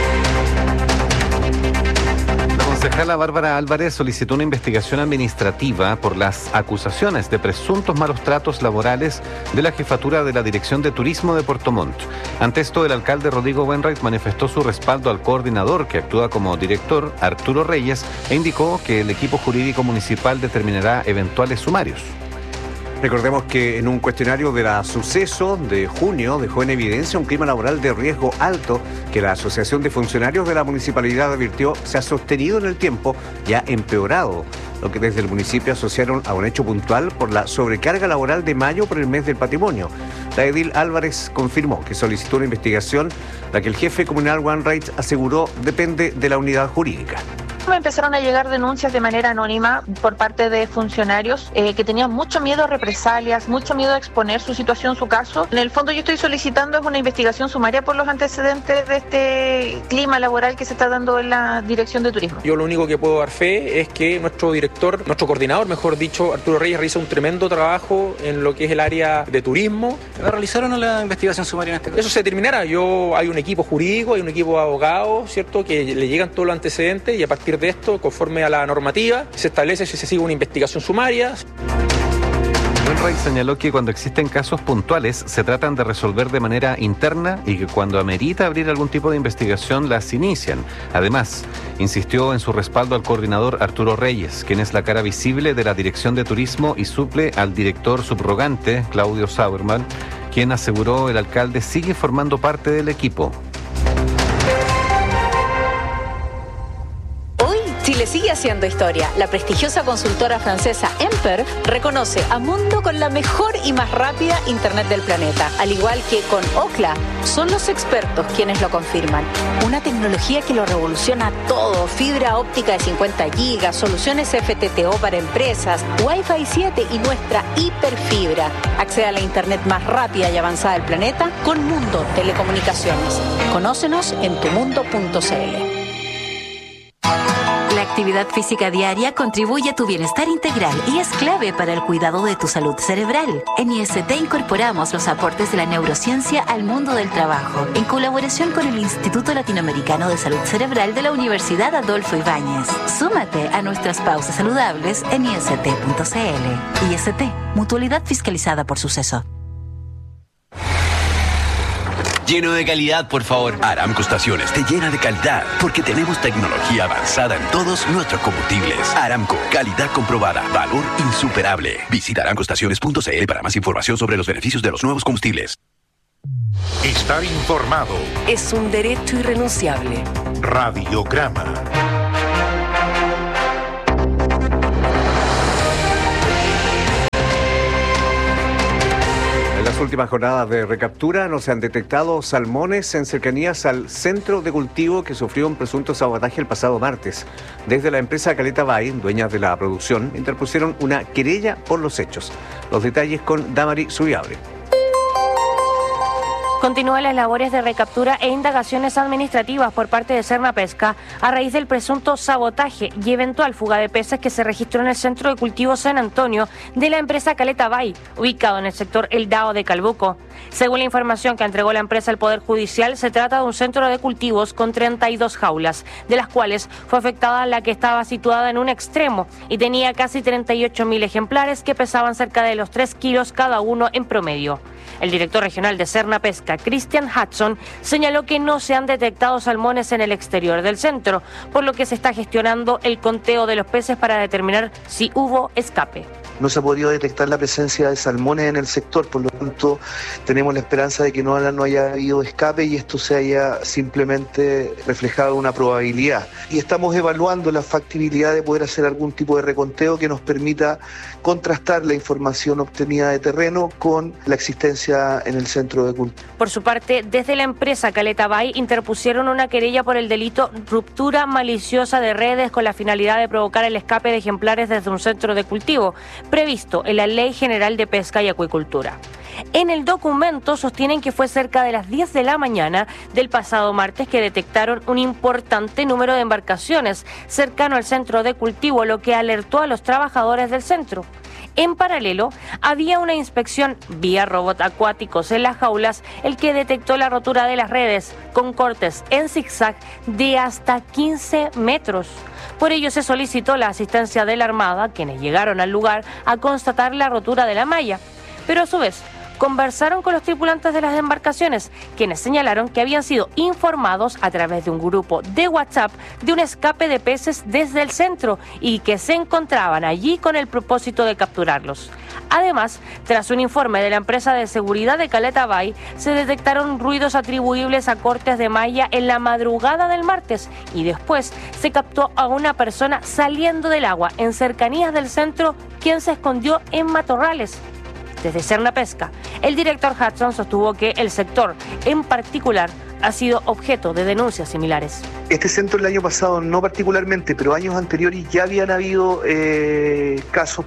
Speaker 15: La concejala Bárbara Álvarez solicitó una investigación administrativa por las acusaciones de presuntos malos tratos laborales de la jefatura de la Dirección de Turismo de Puerto Montt. Ante esto, el alcalde Rodrigo Wainwright manifestó su respaldo al coordinador que actúa como director, Arturo Reyes, e indicó que el equipo jurídico municipal determinará eventuales sumarios.
Speaker 12: Recordemos que en un cuestionario de la Suceso de junio dejó en evidencia un clima laboral de riesgo alto que la Asociación de Funcionarios de la Municipalidad advirtió se ha sostenido en el tiempo y ha empeorado, lo que desde el municipio asociaron a un hecho puntual por la sobrecarga laboral de mayo por el mes del patrimonio. La edil Álvarez confirmó que solicitó una investigación, la que el jefe comunal Wainwright aseguró depende de la unidad jurídica.
Speaker 25: Me empezaron a llegar denuncias de manera anónima por parte de funcionarios que tenían mucho miedo a represalias, mucho miedo a exponer su situación, su caso. En el fondo yo estoy solicitando es una investigación sumaria por los antecedentes de este clima laboral que se está dando en la Dirección de Turismo.
Speaker 26: Yo lo único que puedo dar fe es que nuestro director, nuestro coordinador, mejor dicho, Arturo Reyes, realiza un tremendo trabajo en lo que es el área de turismo.
Speaker 27: ¿Va a realizar o no la investigación sumaria en este caso?
Speaker 26: Eso se terminará. Hay un equipo jurídico, hay un equipo de abogados, ¿cierto?, que le llegan todos los antecedentes, y a partir de esto, conforme a la normativa, se establece si se sigue una investigación sumaria.
Speaker 15: Wainwright señaló que cuando existen casos puntuales se tratan de resolver de manera interna y que cuando amerita abrir algún tipo de investigación las inician. Además, insistió en su respaldo al coordinador Arturo Reyes, quien es la cara visible de la Dirección de Turismo y suple al director subrogante Claudio Sauerman, quien aseguró el alcalde sigue formando parte del equipo.
Speaker 28: Chile sigue haciendo historia. La prestigiosa consultora francesa Emper reconoce a Mundo con la mejor y más rápida internet del planeta. Al igual que con Ookla, son los expertos quienes lo confirman. Una tecnología que lo revoluciona todo. Fibra óptica de 50 gigas, soluciones FTTO para empresas, Wi-Fi 7 y nuestra hiperfibra. Accede a la internet más rápida y avanzada del planeta con Mundo Telecomunicaciones. Conócenos en tumundo.cl.
Speaker 10: La actividad
Speaker 3: actividad física diaria contribuye a tu bienestar integral y es clave para el cuidado de tu salud cerebral. En IST incorporamos los aportes de la neurociencia al mundo del trabajo, en colaboración con el Instituto Latinoamericano de Salud Cerebral de la Universidad Adolfo Ibáñez. Súmate a nuestras pausas saludables en ist.cl. IST, mutualidad fiscalizada por Suceso.
Speaker 4: Lleno de calidad, por favor. Aramco Estaciones te llena de calidad porque tenemos tecnología avanzada en todos nuestros combustibles. Aramco, calidad comprobada, valor insuperable. Visita aramcoestaciones.cl para más información sobre los beneficios de los nuevos combustibles.
Speaker 11: Estar informado
Speaker 10: es un derecho irrenunciable.
Speaker 11: Radiograma.
Speaker 12: En las últimas jornadas de recaptura no se han detectado salmones en cercanías al centro de cultivo que sufrió un presunto sabotaje el pasado martes. Desde la empresa Caleta Bay, dueñas de la producción, interpusieron una querella por los hechos. Los detalles con Damari Subiabre.
Speaker 5: Continúan las labores de recaptura e indagaciones administrativas por parte de Cernapesca a raíz del presunto sabotaje y eventual fuga de peces que se registró en el centro de cultivo San Antonio de la empresa Caleta Bay, ubicado en el sector El Dao de Calbuco. Según la información que entregó la empresa al Poder Judicial, se trata de un centro de cultivos con 32 jaulas, de las cuales fue afectada la que estaba situada en un extremo y tenía casi 38.000 ejemplares que pesaban cerca de los 3 kilos cada uno en promedio. El director regional de Cernapesca, Christian Hudson, señaló que no se han detectado salmones en el exterior del centro, por lo que se está gestionando el conteo de los peces para determinar si hubo escape.
Speaker 8: No se ha podido detectar la presencia de salmones en el sector, por lo tanto tenemos la esperanza de que no haya habido escape y esto se haya simplemente reflejado una probabilidad. Y estamos evaluando la factibilidad de poder hacer algún tipo de reconteo que nos permita contrastar la información obtenida de terreno con la existencia en el centro de cultivo.
Speaker 5: Por su parte, desde la empresa Caleta Bay interpusieron una querella por el delito ruptura maliciosa de redes con la finalidad de provocar el escape de ejemplares desde un centro de cultivo, previsto en la Ley General de Pesca y Acuicultura. En el documento sostienen que fue cerca de las 10 de la mañana del pasado martes que detectaron un importante número de embarcaciones cercano al centro de cultivo, lo que alertó a los trabajadores del centro. En paralelo, había una inspección vía robot acuáticos en las jaulas, el que detectó la rotura de las redes con cortes en zigzag de hasta 15 metros. Por ello se solicitó la asistencia de la Armada, quienes llegaron al lugar a constatar la rotura de la malla. Pero a su vez, conversaron con los tripulantes de las embarcaciones, quienes señalaron que habían sido informados a través de un grupo de WhatsApp de un escape de peces desde el centro y que se encontraban allí con el propósito de capturarlos. Además, tras un informe de la empresa de seguridad de Caleta Bay, se detectaron ruidos atribuibles a cortes de malla en la madrugada del martes y después se captó a una persona saliendo del agua en cercanías del centro, quien se escondió en matorrales. Desde Cernapesca, el director Hudson sostuvo que el sector, en particular, ha sido objeto de denuncias similares.
Speaker 8: Este centro el año pasado, no particularmente, pero años anteriores ya habían habido casos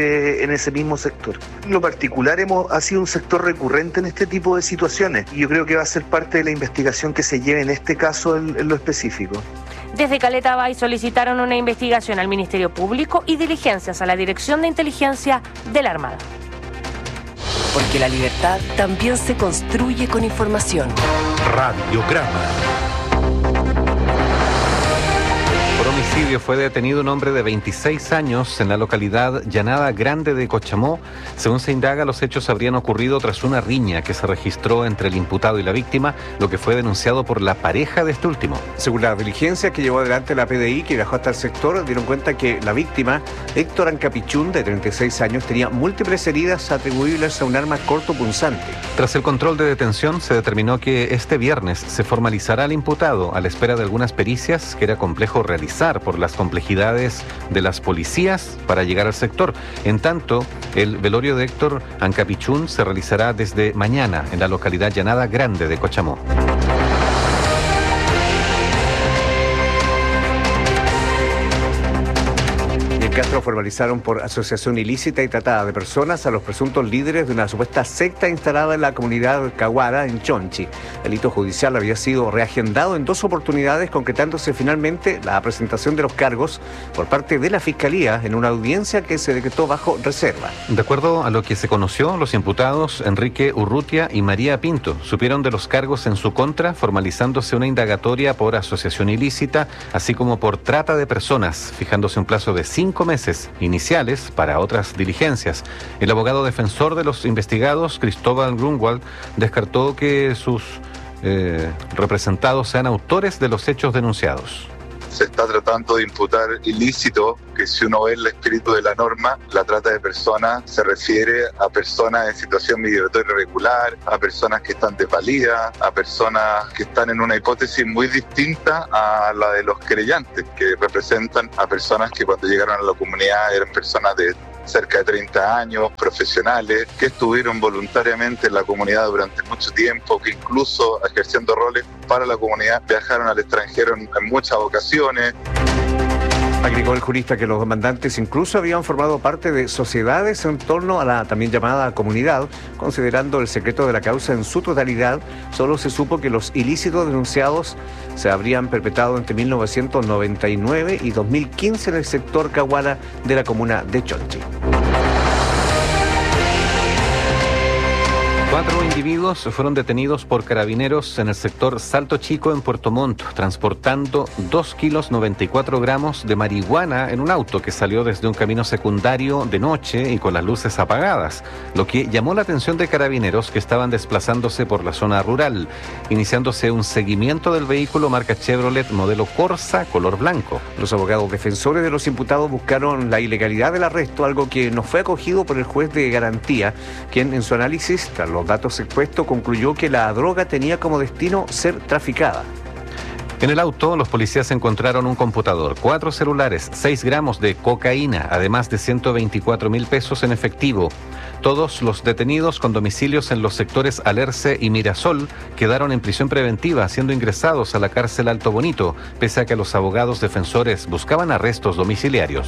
Speaker 8: en ese mismo sector. En lo particular ha sido un sector recurrente en este tipo de situaciones y yo creo que va a ser parte de la investigación que se lleve en este caso en lo específico.
Speaker 5: Desde Caleta Bay solicitaron una investigación al Ministerio Público y diligencias a la Dirección de Inteligencia de la Armada.
Speaker 10: Porque la libertad también se construye con información.
Speaker 11: Radiograma.
Speaker 15: Por homicidio fue detenido un hombre de 26 años en la localidad Llanada Grande de Cochamó. Según se indaga, los hechos habrían ocurrido tras una riña que se registró entre el imputado y la víctima, lo que fue denunciado por la pareja de este último.
Speaker 12: Según la diligencia que llevó adelante la PDI, que viajó hasta el sector, dieron cuenta que la víctima, Héctor Ancapichún, de 36 años, tenía múltiples heridas atribuibles a un arma cortopunzante.
Speaker 15: Tras el control de detención, se determinó que este viernes se formalizará al imputado a la espera de algunas pericias que era complejo realizar por las complejidades de las policías para llegar al sector. En tanto, el velorio de Héctor Ancapichún se realizará desde mañana en la localidad Llanada Grande de Cochamó.
Speaker 12: Castro formalizaron por asociación ilícita y tratada de personas a los presuntos líderes de una supuesta secta instalada en la comunidad Caguara, en Chonchi. El hito judicial había sido reagendado en 2 oportunidades, concretándose finalmente la presentación de los cargos por parte de la Fiscalía en una audiencia que se decretó bajo reserva.
Speaker 15: De acuerdo a lo que se conoció, los imputados Enrique Urrutia y María Pinto supieron de los cargos en su contra, formalizándose una indagatoria por asociación ilícita, así como por trata de personas, fijándose un plazo de 5 meses iniciales para otras diligencias. El abogado defensor de los investigados, Cristóbal Grunwald, descartó que sus representados sean autores de los hechos denunciados.
Speaker 9: Se está tratando de imputar ilícito, que si uno ve el espíritu de la norma, la trata de personas se refiere a personas en situación migratoria irregular, a personas que están desvalidas, a personas que están en una hipótesis muy distinta a la de los querellantes, que representan a personas que cuando llegaron a la comunidad eran personas de cerca de 30 años, profesionales, que estuvieron voluntariamente en la comunidad durante mucho tiempo, que incluso ejerciendo roles para la comunidad viajaron al extranjero en muchas ocasiones.
Speaker 12: Agregó el jurista que los demandantes incluso habían formado parte de sociedades en torno a la también llamada comunidad. Considerando el secreto de la causa en su totalidad, solo se supo que los ilícitos denunciados se habrían perpetrado entre 1999 y 2015 en el sector Caguara de la comuna de Chonchi.
Speaker 15: 4 individuos fueron detenidos por carabineros en el sector Salto Chico en Puerto Montt, transportando 2 kilos 94 gramos de marihuana en un auto que salió desde un camino secundario de noche y con las luces apagadas, lo que llamó la atención de carabineros que estaban desplazándose por la zona rural, iniciándose un seguimiento del vehículo marca Chevrolet modelo Corsa color blanco.
Speaker 12: Los abogados defensores de los imputados buscaron la ilegalidad del arresto, algo que no fue acogido por el juez de garantía, quien en su análisis, tras los datos expuestos, concluyó que la droga tenía como destino ser traficada.
Speaker 15: En el auto, los policías encontraron un computador, 4 celulares, 6 gramos de cocaína, además de 124,000 pesos en efectivo. Todos los detenidos con domicilios en los sectores Alerce y Mirasol quedaron en prisión preventiva, siendo ingresados a la cárcel Alto Bonito, pese a que los abogados defensores buscaban arrestos domiciliarios.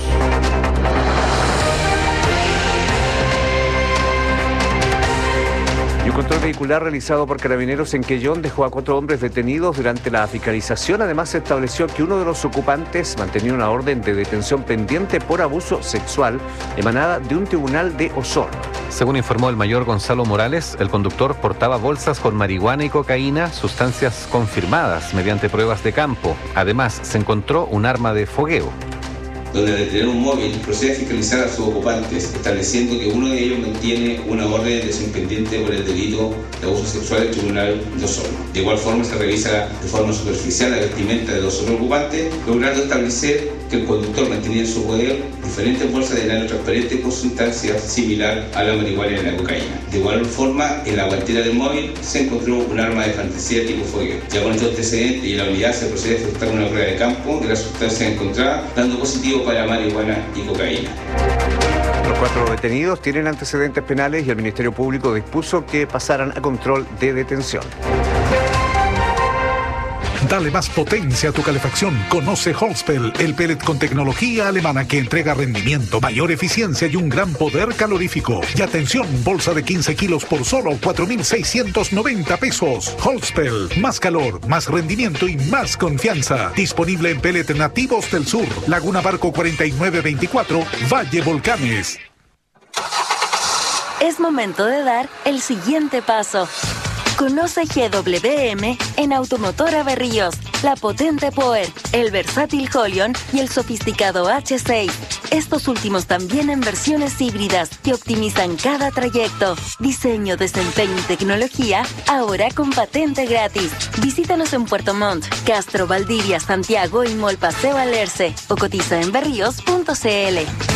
Speaker 12: Un control vehicular realizado por carabineros en Quellón dejó a 4 hombres detenidos durante la fiscalización. Además, se estableció que uno de los ocupantes mantenía una orden de detención pendiente por abuso sexual emanada de un tribunal de Osorno.
Speaker 15: Según informó el mayor Gonzalo Morales, el conductor portaba bolsas con marihuana y cocaína, sustancias confirmadas mediante pruebas de campo. Además, se encontró un arma de fogueo.
Speaker 13: Donde al detener un móvil procede a fiscalizar a sus ocupantes, estableciendo que uno de ellos mantiene una orden de detención pendiente por el delito de abuso sexual del Tribunal de Osorno. De igual forma se revisa de forma superficial la vestimenta de los otros ocupantes, logrando establecer que el conductor mantenía en su poder diferentes bolsas de nano transparente con sustancia similar a la marihuana y la cocaína. De igual forma, en la guantera del móvil se encontró un arma de fantasía tipo fogueo. Ya con estos antecedentes y en la unidad se procede a efectuar una prueba de campo de las sustancias encontradas, dando positivo para marihuana y cocaína.
Speaker 12: Los 4 detenidos tienen antecedentes penales y el Ministerio Público dispuso que pasaran a control de detención.
Speaker 14: Dale más potencia a tu calefacción. Conoce Holzpel, el pellet con tecnología alemana que entrega rendimiento, mayor eficiencia y un gran poder calorífico. Y atención, bolsa de 15 kilos por solo 4,690 pesos. Holzpel, más calor, más rendimiento y más confianza. Disponible en pellet nativos del sur. Laguna Barco 4924, Valle Volcanes.
Speaker 28: Es momento de dar el siguiente paso. Conoce GWM en Automotora Berríos, la potente Power, el versátil Holion y el sofisticado H6. Estos últimos también en versiones híbridas que optimizan cada trayecto. Diseño, desempeño y tecnología, ahora con patente gratis. Visítanos en Puerto Montt, Castro, Valdivia, Santiago y Mall Paseo Alerce o cotiza en berríos.cl.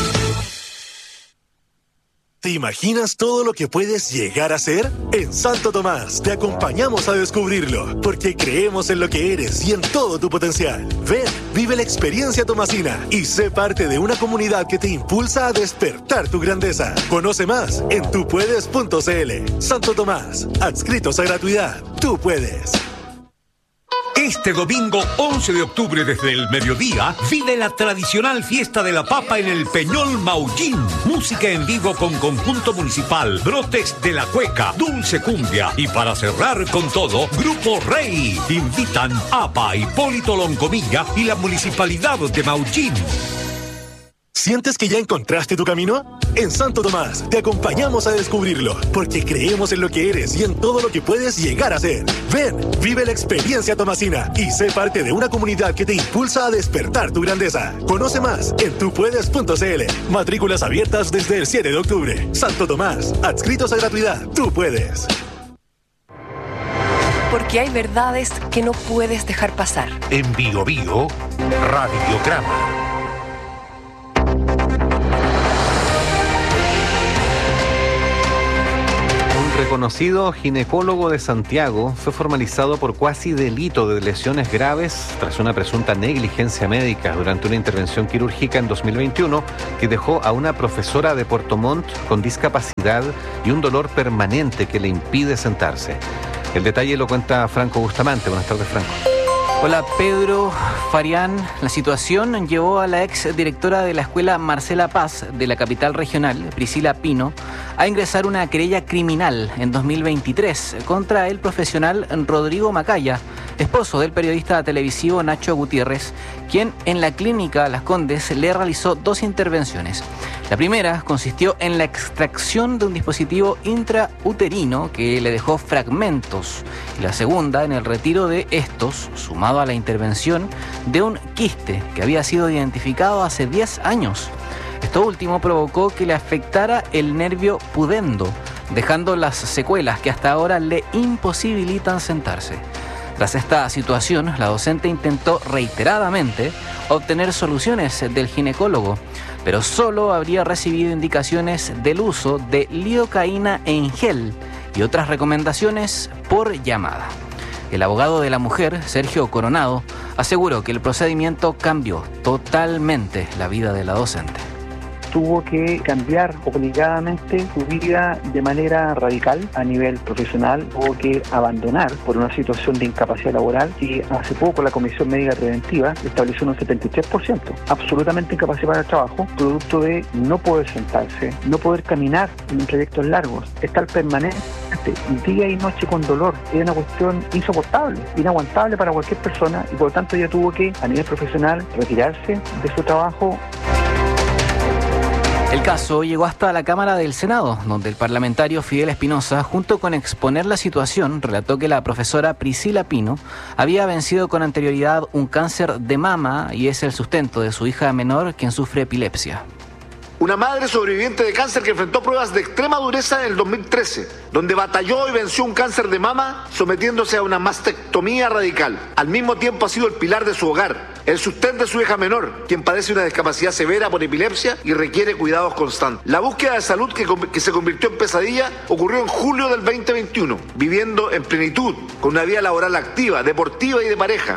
Speaker 16: ¿Te imaginas todo lo que puedes llegar a ser? En Santo Tomás te acompañamos a descubrirlo, porque creemos en lo que eres y en todo tu potencial. Ven, vive la experiencia tomasina y sé parte de una comunidad que te impulsa a despertar tu grandeza. Conoce más en tupuedes.cl. Santo Tomás, adscritos a gratuidad. Tú puedes.
Speaker 1: Este domingo 11 de octubre desde el mediodía vive la tradicional fiesta de la papa en el Peñol Maullín. Música en vivo con conjunto municipal, brotes de la cueca, dulce cumbia y para cerrar con todo, Grupo Rey. Invitan APA, Hipólito Loncomilla y la Municipalidad de Maullín.
Speaker 16: ¿Sientes que ya encontraste tu camino? En Santo Tomás te acompañamos a descubrirlo, porque creemos en lo que eres y en todo lo que puedes llegar a ser. Ven, vive la experiencia tomasina y sé parte de una comunidad que te impulsa a despertar tu grandeza. Conoce más en tupuedes.cl. Matrículas abiertas desde el 7 de octubre. Santo Tomás, adscritos a gratuidad. Tú puedes.
Speaker 10: Porque hay verdades que no puedes dejar pasar.
Speaker 11: En Bio Bio, Radiograma.
Speaker 15: Reconocido ginecólogo de Santiago fue formalizado por cuasi delito de lesiones graves tras una presunta negligencia médica durante una intervención quirúrgica en 2021 que dejó a una profesora de Puerto Montt con discapacidad y un dolor permanente que le impide sentarse. El detalle lo cuenta Franco Bustamante. Buenas tardes, Franco.
Speaker 6: Hola Pedro, Farián. La situación llevó a la ex directora de la escuela Marcela Paz de la capital regional, Priscila Pino, a ingresar una querella criminal en 2023 contra el profesional Rodrigo Macaya, esposo del periodista televisivo Nacho Gutiérrez, quien en la clínica Las Condes le realizó 2 intervenciones. La primera consistió en la extracción de un dispositivo intrauterino que le dejó fragmentos, y la segunda en el retiro de estos, sumado a la intervención de un quiste que había sido identificado hace 10 años. Esto último provocó que le afectara el nervio pudendo, dejando las secuelas que hasta ahora le imposibilitan sentarse. Tras esta situación, la docente intentó reiteradamente obtener soluciones del ginecólogo, pero solo habría recibido indicaciones del uso de lidocaína en gel y otras recomendaciones por llamada. El abogado de la mujer, Sergio Coronado, aseguró que el procedimiento cambió totalmente la vida de la docente.
Speaker 23: Tuvo que cambiar obligadamente su vida de manera radical a nivel profesional, tuvo que abandonar por una situación de incapacidad laboral y hace poco la Comisión Médica Preventiva estableció un 73%, absolutamente incapacidad para el trabajo, producto de no poder sentarse, no poder caminar en trayectos largos, estar permanente día y noche con dolor. Es una cuestión insoportable, inaguantable para cualquier persona y por lo tanto ella tuvo que, a nivel profesional, retirarse de su trabajo.
Speaker 6: El caso llegó hasta la Cámara del Senado, donde el parlamentario Fidel Espinosa, junto con exponer la situación, relató que la profesora Priscila Pino había vencido con anterioridad un cáncer de mama y es el sustento de su hija menor, quien sufre epilepsia.
Speaker 17: Una madre sobreviviente de cáncer que enfrentó pruebas de extrema dureza en el 2013, donde batalló y venció un cáncer de mama sometiéndose a una mastectomía radical. Al mismo tiempo ha sido el pilar de su hogar, el sustento de su hija menor, quien padece una discapacidad severa por epilepsia y requiere cuidados constantes. La búsqueda de salud que se convirtió en pesadilla ocurrió en julio del 2021, viviendo en plenitud, con una vida laboral activa, deportiva y de pareja.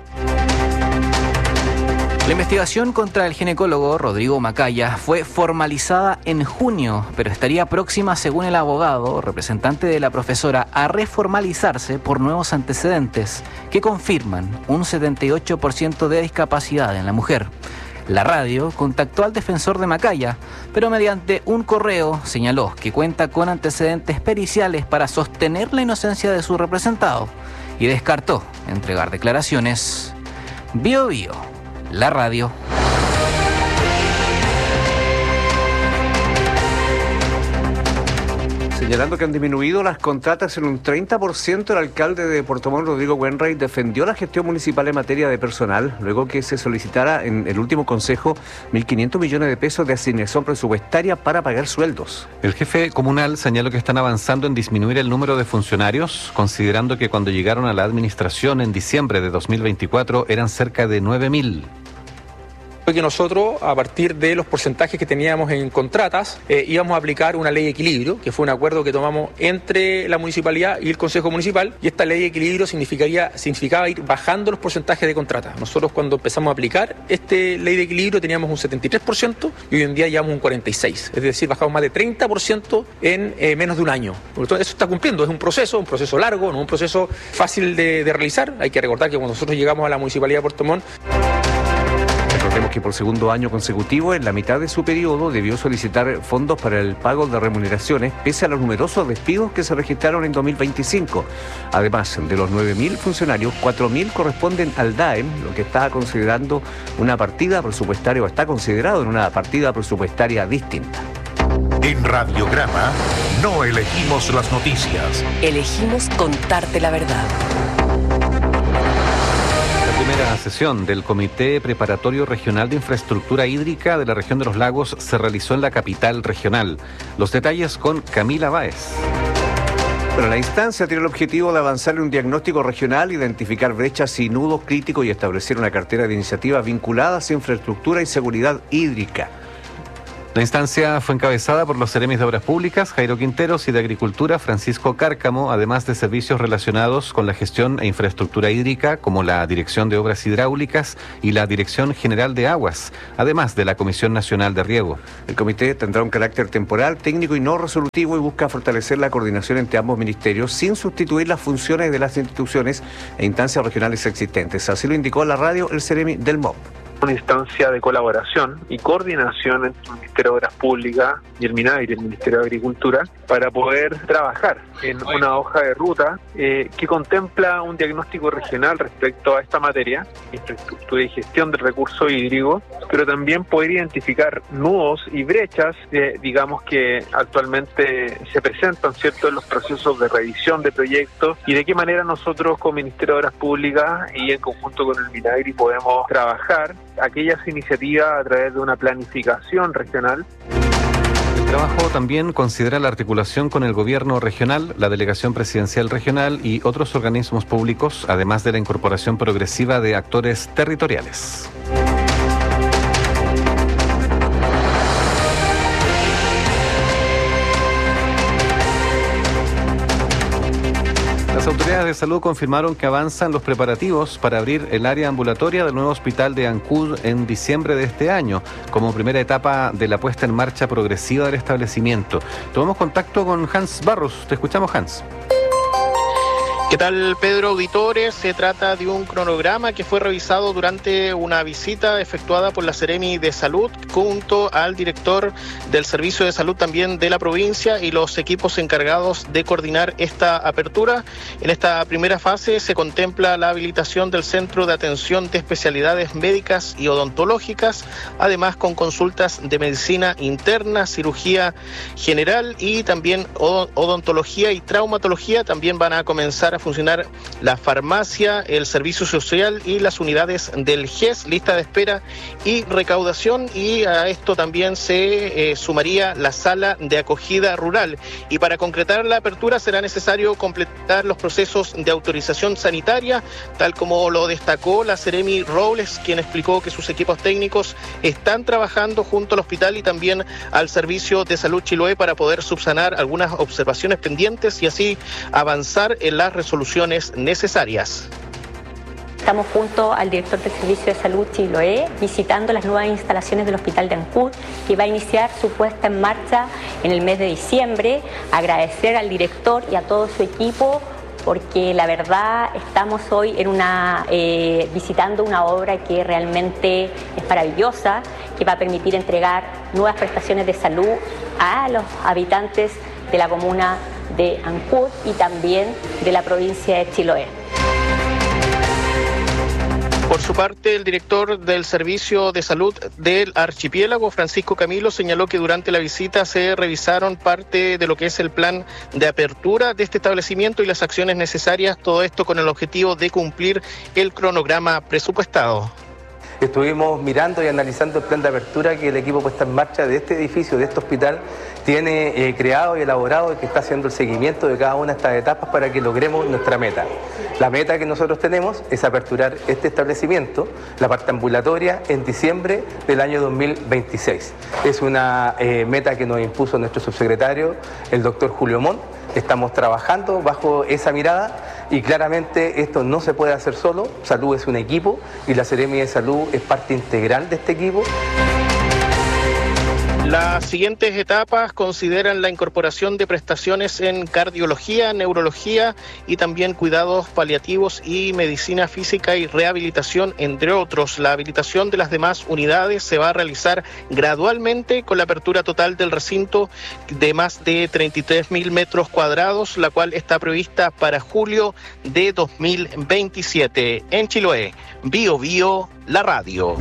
Speaker 6: La investigación contra el ginecólogo Rodrigo Macaya fue formalizada en junio, pero estaría próxima, según el abogado, representante de la profesora, a reformalizarse por nuevos antecedentes que confirman un 78% de discapacidad en la mujer. La radio contactó al defensor de Macaya, pero mediante un correo señaló que cuenta con antecedentes periciales para sostener la inocencia de su representado y descartó entregar declaraciones. Bio Bio, la radio.
Speaker 12: Señalando que han disminuido las contratas en un 30%, el alcalde de Puerto Montt, Rodrigo Wenrey, defendió la gestión municipal en materia de personal, luego que se solicitara en el último consejo 1.500 millones de pesos de asignación presupuestaria para pagar sueldos.
Speaker 15: El jefe comunal señaló que están avanzando en disminuir el número de funcionarios, considerando que cuando llegaron a la administración en diciembre de 2024 eran cerca de 9.000.
Speaker 26: fue que nosotros, a partir de los porcentajes que teníamos en contratas, íbamos a aplicar una ley de equilibrio, que fue un acuerdo que tomamos entre la municipalidad y el Consejo Municipal, y esta ley de equilibrio significaba ir bajando los porcentajes de contratas. Nosotros, cuando empezamos a aplicar esta ley de equilibrio, teníamos un 73% y hoy en día llevamos un 46%, es decir, bajamos más de 30% en menos de un año. Por lo tanto, eso está cumpliendo, es un proceso largo, no un proceso fácil de realizar. Hay que recordar que cuando nosotros llegamos a la Municipalidad de Puerto Montt,
Speaker 12: recordemos que por segundo año consecutivo, en la mitad de su periodo, debió solicitar fondos para el pago de remuneraciones, pese a los numerosos despidos que se registraron en 2025. Además, de los 9.000 funcionarios, 4.000 corresponden al DAEM, lo que está considerando una partida presupuestaria, o está considerado en una partida presupuestaria distinta.
Speaker 11: En Radiograma no elegimos las noticias.
Speaker 10: Elegimos contarte la verdad.
Speaker 15: La primera sesión del Comité Preparatorio Regional de Infraestructura Hídrica de la región de los Lagos se realizó en la capital regional. Los detalles con Camila Báez.
Speaker 12: Bueno, la instancia tiene el objetivo de avanzar en un diagnóstico regional, identificar brechas y nudos críticos y establecer una cartera de iniciativas vinculadas a infraestructura y seguridad hídrica.
Speaker 15: La instancia fue encabezada por los seremis de Obras Públicas, Jairo Quinteros, y de Agricultura, Francisco Cárcamo, además de servicios relacionados con la gestión e infraestructura hídrica, como la Dirección de Obras Hidráulicas y la Dirección General de Aguas, además de la Comisión Nacional de Riego.
Speaker 12: El comité tendrá un carácter temporal, técnico y no resolutivo, y busca fortalecer la coordinación entre ambos ministerios sin sustituir las funciones de las instituciones e instancias regionales existentes. Así lo indicó a la radio el seremi del MOP.
Speaker 2: Una instancia de colaboración y coordinación entre el Ministerio de Obras Públicas y el MINAGRI, el Ministerio de Agricultura, para poder trabajar en una hoja de ruta que contempla un diagnóstico regional respecto a esta materia, infraestructura y gestión del recurso hídrico, pero también poder identificar nudos y brechas, digamos, que actualmente se presentan, ¿cierto?, en los procesos de revisión de proyectos, y de qué manera nosotros como Ministerio de Obras Públicas y en conjunto con el MINAGRI podemos trabajar aquellas iniciativas a través de una planificación regional.
Speaker 15: El trabajo también considera la articulación con el gobierno regional, la delegación presidencial regional y otros organismos públicos, además de la incorporación progresiva de actores territoriales. Las autoridades de salud confirmaron que avanzan los preparativos para abrir el área ambulatoria del nuevo hospital de Ancud en diciembre de este año, como primera etapa de la puesta en marcha progresiva del establecimiento. Tomamos contacto con Hans Barros. Te escuchamos, Hans.
Speaker 7: ¿Qué tal, Pedro, auditores? Se trata de un cronograma que fue revisado durante una visita efectuada por la Seremi de Salud junto al director del Servicio de Salud también de la provincia y los equipos encargados de coordinar esta apertura. En esta primera fase se contempla la habilitación del Centro de Atención de Especialidades Médicas y Odontológicas, además con consultas de medicina interna, cirugía general y también odontología y traumatología. También van a comenzar a funcionar la farmacia, el servicio social y las unidades del GES, lista de espera y recaudación, y a esto también se sumaría la sala de acogida rural. Y para concretar la apertura será necesario completar los procesos de autorización sanitaria, tal como lo destacó la Seremi Robles, quien explicó que sus equipos técnicos están trabajando junto al hospital y también al Servicio de Salud Chiloé para poder subsanar algunas observaciones pendientes y así avanzar en las resoluciones necesarias.
Speaker 18: Estamos junto al director del Servicio de Salud Chiloé visitando las nuevas instalaciones del Hospital de Ancud, que va a iniciar su puesta en marcha en el mes de diciembre. Agradecer al director y a todo su equipo, porque la verdad estamos hoy en visitando una obra que realmente es maravillosa, que va a permitir entregar nuevas prestaciones de salud a los habitantes de la comuna de Ancud y también de la provincia de Chiloé.
Speaker 7: Por su parte, el director del Servicio de Salud del Archipiélago, Francisco Camilo, señaló que durante la visita se revisaron parte de lo que es el plan de apertura de este establecimiento y las acciones necesarias, todo esto con el objetivo de cumplir el cronograma presupuestado.
Speaker 3: Estuvimos mirando y analizando el plan de apertura que el equipo puesta en marcha de este edificio, de este hospital, tiene creado y elaborado y que está haciendo el seguimiento de cada una de estas etapas para que logremos nuestra meta. La meta que nosotros tenemos es aperturar este establecimiento, la parte ambulatoria, en diciembre del año 2026. Es una meta que nos impuso nuestro subsecretario, el doctor Julio Montt. Estamos trabajando bajo esa mirada y claramente esto no se puede hacer solo. Salud es un equipo y la Seremi de Salud es parte integral de este equipo.
Speaker 7: Las siguientes etapas consideran la incorporación de prestaciones en cardiología, neurología y también cuidados paliativos y medicina física y rehabilitación, entre otros. La habilitación de las demás unidades se va a realizar gradualmente con la apertura total del recinto de más de 33.000 metros cuadrados, la cual está prevista para julio de 2027. En Chiloé, Bio Bio, la radio.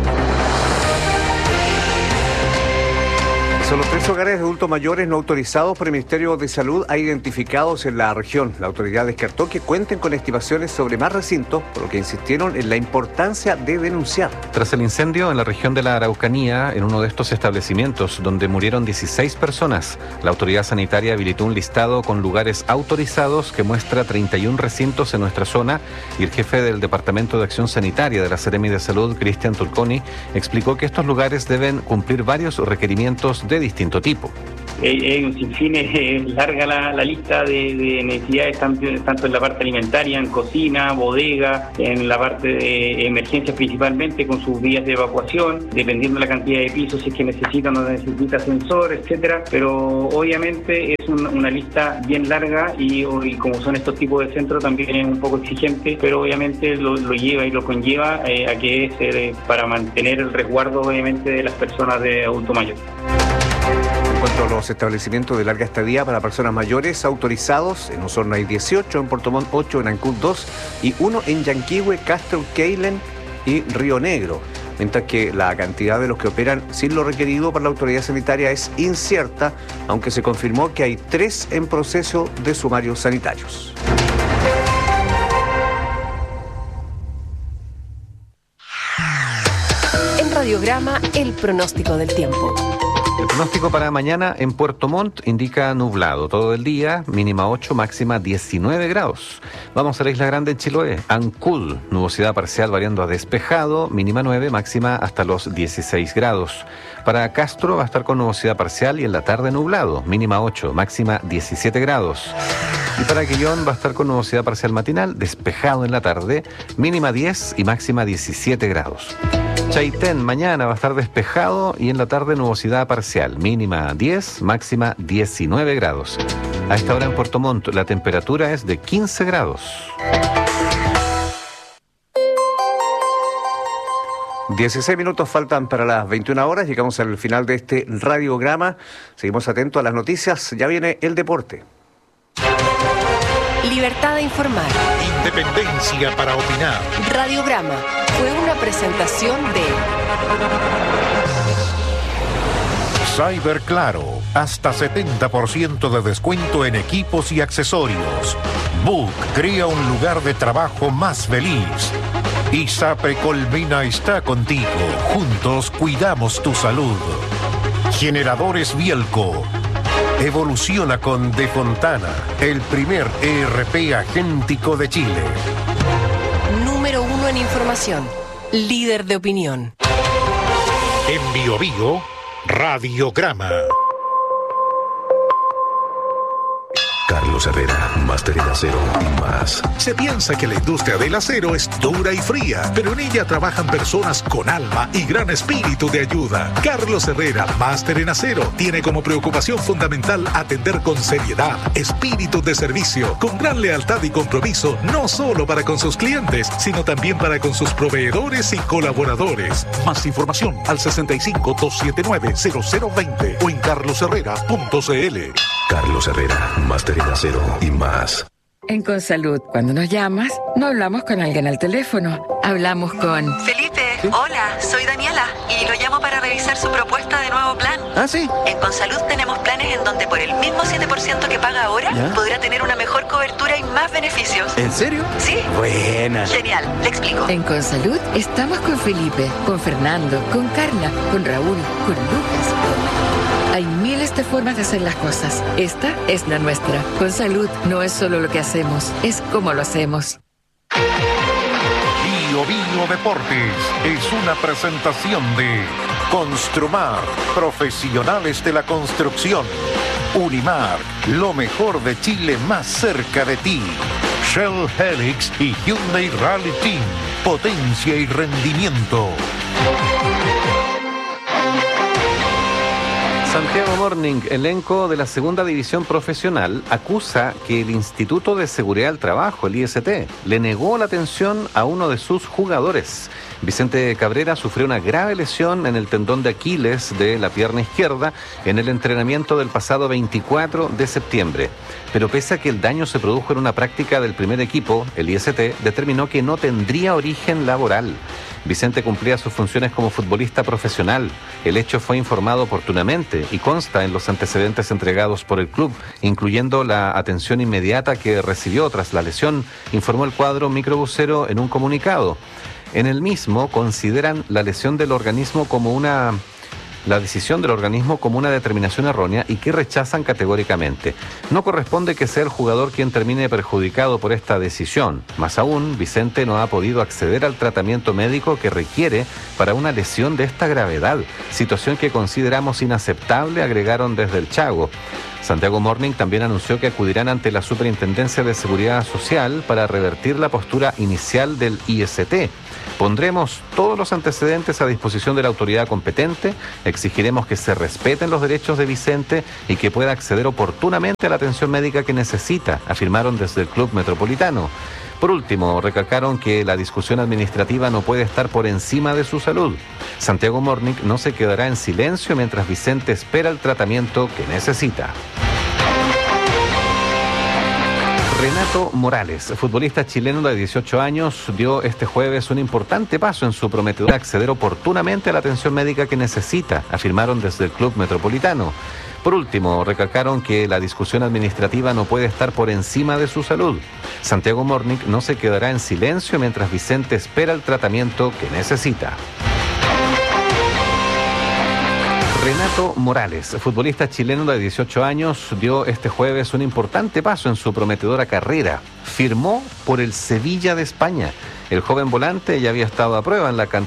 Speaker 12: Son los 3 hogares de adultos mayores no autorizados por el Ministerio de Salud identificados en la región. La autoridad descartó que cuenten con estimaciones sobre más recintos, por lo que insistieron en la importancia de denunciar.
Speaker 15: Tras el incendio en la región de la Araucanía, en uno de estos establecimientos, donde murieron 16 personas, la autoridad sanitaria habilitó un listado con lugares autorizados que muestra 31 recintos en nuestra zona, y el jefe del Departamento de Acción Sanitaria de la Seremi de Salud, Cristian Tulconi, explicó que estos lugares deben cumplir varios requerimientos de distinto tipo.
Speaker 19: Hay un sinfín, larga la lista de necesidades, tanto en la parte alimentaria, en cocina, bodega, en la parte de emergencias principalmente, con sus vías de evacuación, dependiendo de la cantidad de pisos, si es que necesitan o no necesita ascensor, etcétera. Pero obviamente es una lista bien larga y como son estos tipos de centros también es un poco exigente, pero obviamente lo lleva y lo conlleva a que es para mantener el resguardo obviamente de las personas de adulto mayor.
Speaker 12: En cuanto a los establecimientos de larga estadía para personas mayores autorizados, en Osorno hay 18, en Puerto Montt 8, en Ancud 2 y 1 en Yanquihue, Castro, Keilen y Río Negro. Mientras que la cantidad de los que operan sin lo requerido por la autoridad sanitaria es incierta, aunque se confirmó que hay 3 en proceso de sumarios sanitarios.
Speaker 10: En Radiograma, el pronóstico del tiempo.
Speaker 15: El pronóstico para mañana en Puerto Montt indica nublado todo el día, mínima 8, máxima 19 grados. Vamos a la Isla Grande en Chiloé, Ancud, nubosidad parcial variando a despejado, mínima 9, máxima hasta los 16 grados. Para Castro va a estar con nubosidad parcial y en la tarde nublado, mínima 8, máxima 17 grados. Y para Quillón va a estar con nubosidad parcial matinal, despejado en la tarde, mínima 10 y máxima 17 grados. Chaitén, mañana va a estar despejado y en la tarde nubosidad parcial, mínima 10, máxima 19 grados. A esta hora en Puerto Montt la temperatura es de 15 grados.
Speaker 12: 16 minutos faltan para las 21 horas, llegamos al final de este radiograma. Seguimos atentos a las noticias, ya viene el deporte.
Speaker 10: Libertad de informar.
Speaker 11: Independencia para opinar.
Speaker 10: Radiograma fue una presentación de
Speaker 11: Cyberclaro, hasta 70% de descuento en equipos y accesorios. Book crea un lugar de trabajo más feliz. ISAPRE Colmena está contigo. Juntos cuidamos tu salud. Generadores Bielco. Evoluciona con De Fontana, el primer ERP agéntico de Chile.
Speaker 10: Número 1 en información, líder de opinión.
Speaker 11: En Bio Bio, Radiograma.
Speaker 20: Carlos Herrera, máster en acero y más.
Speaker 14: Se piensa que la industria del acero es dura y fría, pero en ella trabajan personas con alma y gran espíritu de ayuda. Carlos Herrera, máster en acero, tiene como preocupación fundamental atender con seriedad, espíritu de servicio, con gran lealtad y compromiso, no solo para con sus clientes, sino también para con sus proveedores y colaboradores. Más información al 65-279-0020 o en carlosherrera.cl.
Speaker 20: Carlos Herrera, máster en acero y más.
Speaker 21: En Consalud, cuando nos llamas, no hablamos con alguien al teléfono. Hablamos con...
Speaker 22: Felipe.
Speaker 4: ¿Sí? Hola, soy Daniela y lo llamo para revisar su propuesta de nuevo plan. ¿Ah, sí? En Consalud tenemos planes en donde por el mismo 7% que paga ahora, podrá tener una mejor cobertura y más beneficios. ¿En serio? Sí. Buena. Genial, le explico.
Speaker 5: En Consalud estamos con Felipe, con Fernando, con Carla, con Raúl, con Lucas. Hay miles de formas de hacer las cosas. Esta es la nuestra. Consalud no es solo lo que hacemos, es cómo lo hacemos.
Speaker 11: Bio Deportes es una presentación de Construmar, profesionales de la construcción. Unimark, lo mejor de Chile más cerca de ti. Shell Helix y Hyundai Rally Team, potencia y rendimiento.
Speaker 15: Santiago Morning, elenco de la segunda división profesional, acusa que el Instituto de Seguridad del Trabajo, el IST, le negó la atención a uno de sus jugadores. Vicente Cabrera sufrió una grave lesión en el tendón de Aquiles de la pierna izquierda en el entrenamiento del pasado 24 de septiembre. Pero pese a que el daño se produjo en una práctica del primer equipo, el IST determinó que no tendría origen laboral. Vicente cumplía sus funciones como futbolista profesional. El hecho fue informado oportunamente y consta en los antecedentes entregados por el club, incluyendo la atención inmediata que recibió tras la lesión, informó el cuadro microbusero en un comunicado. En el mismo consideran la decisión del organismo como una determinación errónea y que rechazan categóricamente. No corresponde que sea el jugador quien termine perjudicado por esta decisión. Más aún, Vicente no ha podido acceder al tratamiento médico que requiere para una lesión de esta gravedad, situación que consideramos inaceptable, agregaron desde el Chago. Santiago Morning también anunció que acudirán ante la Superintendencia de Seguridad Social para revertir la postura inicial del IST. Pondremos todos los antecedentes a disposición de la autoridad competente, exigiremos que se respeten los derechos de Vicente y que pueda acceder oportunamente a la atención médica que necesita, afirmaron desde el Club Metropolitano. Por último, recalcaron que la discusión administrativa no puede estar por encima de su salud. Santiago Morning no se quedará en silencio mientras Vicente espera el tratamiento que necesita. Renato Morales, futbolista chileno de 18 años, dio este jueves un importante paso en su prometedor acceder oportunamente a la atención médica que necesita, afirmaron desde el Club Metropolitano. Por último, recalcaron que la discusión administrativa no puede estar por encima de su salud. Santiago Morning no se quedará en silencio mientras Vicente espera el tratamiento que necesita. Renato Morales, futbolista chileno de 18 años, dio este jueves un importante paso en su prometedora carrera. Firmó por el Sevilla de España. El joven volante ya había estado a prueba en la cantera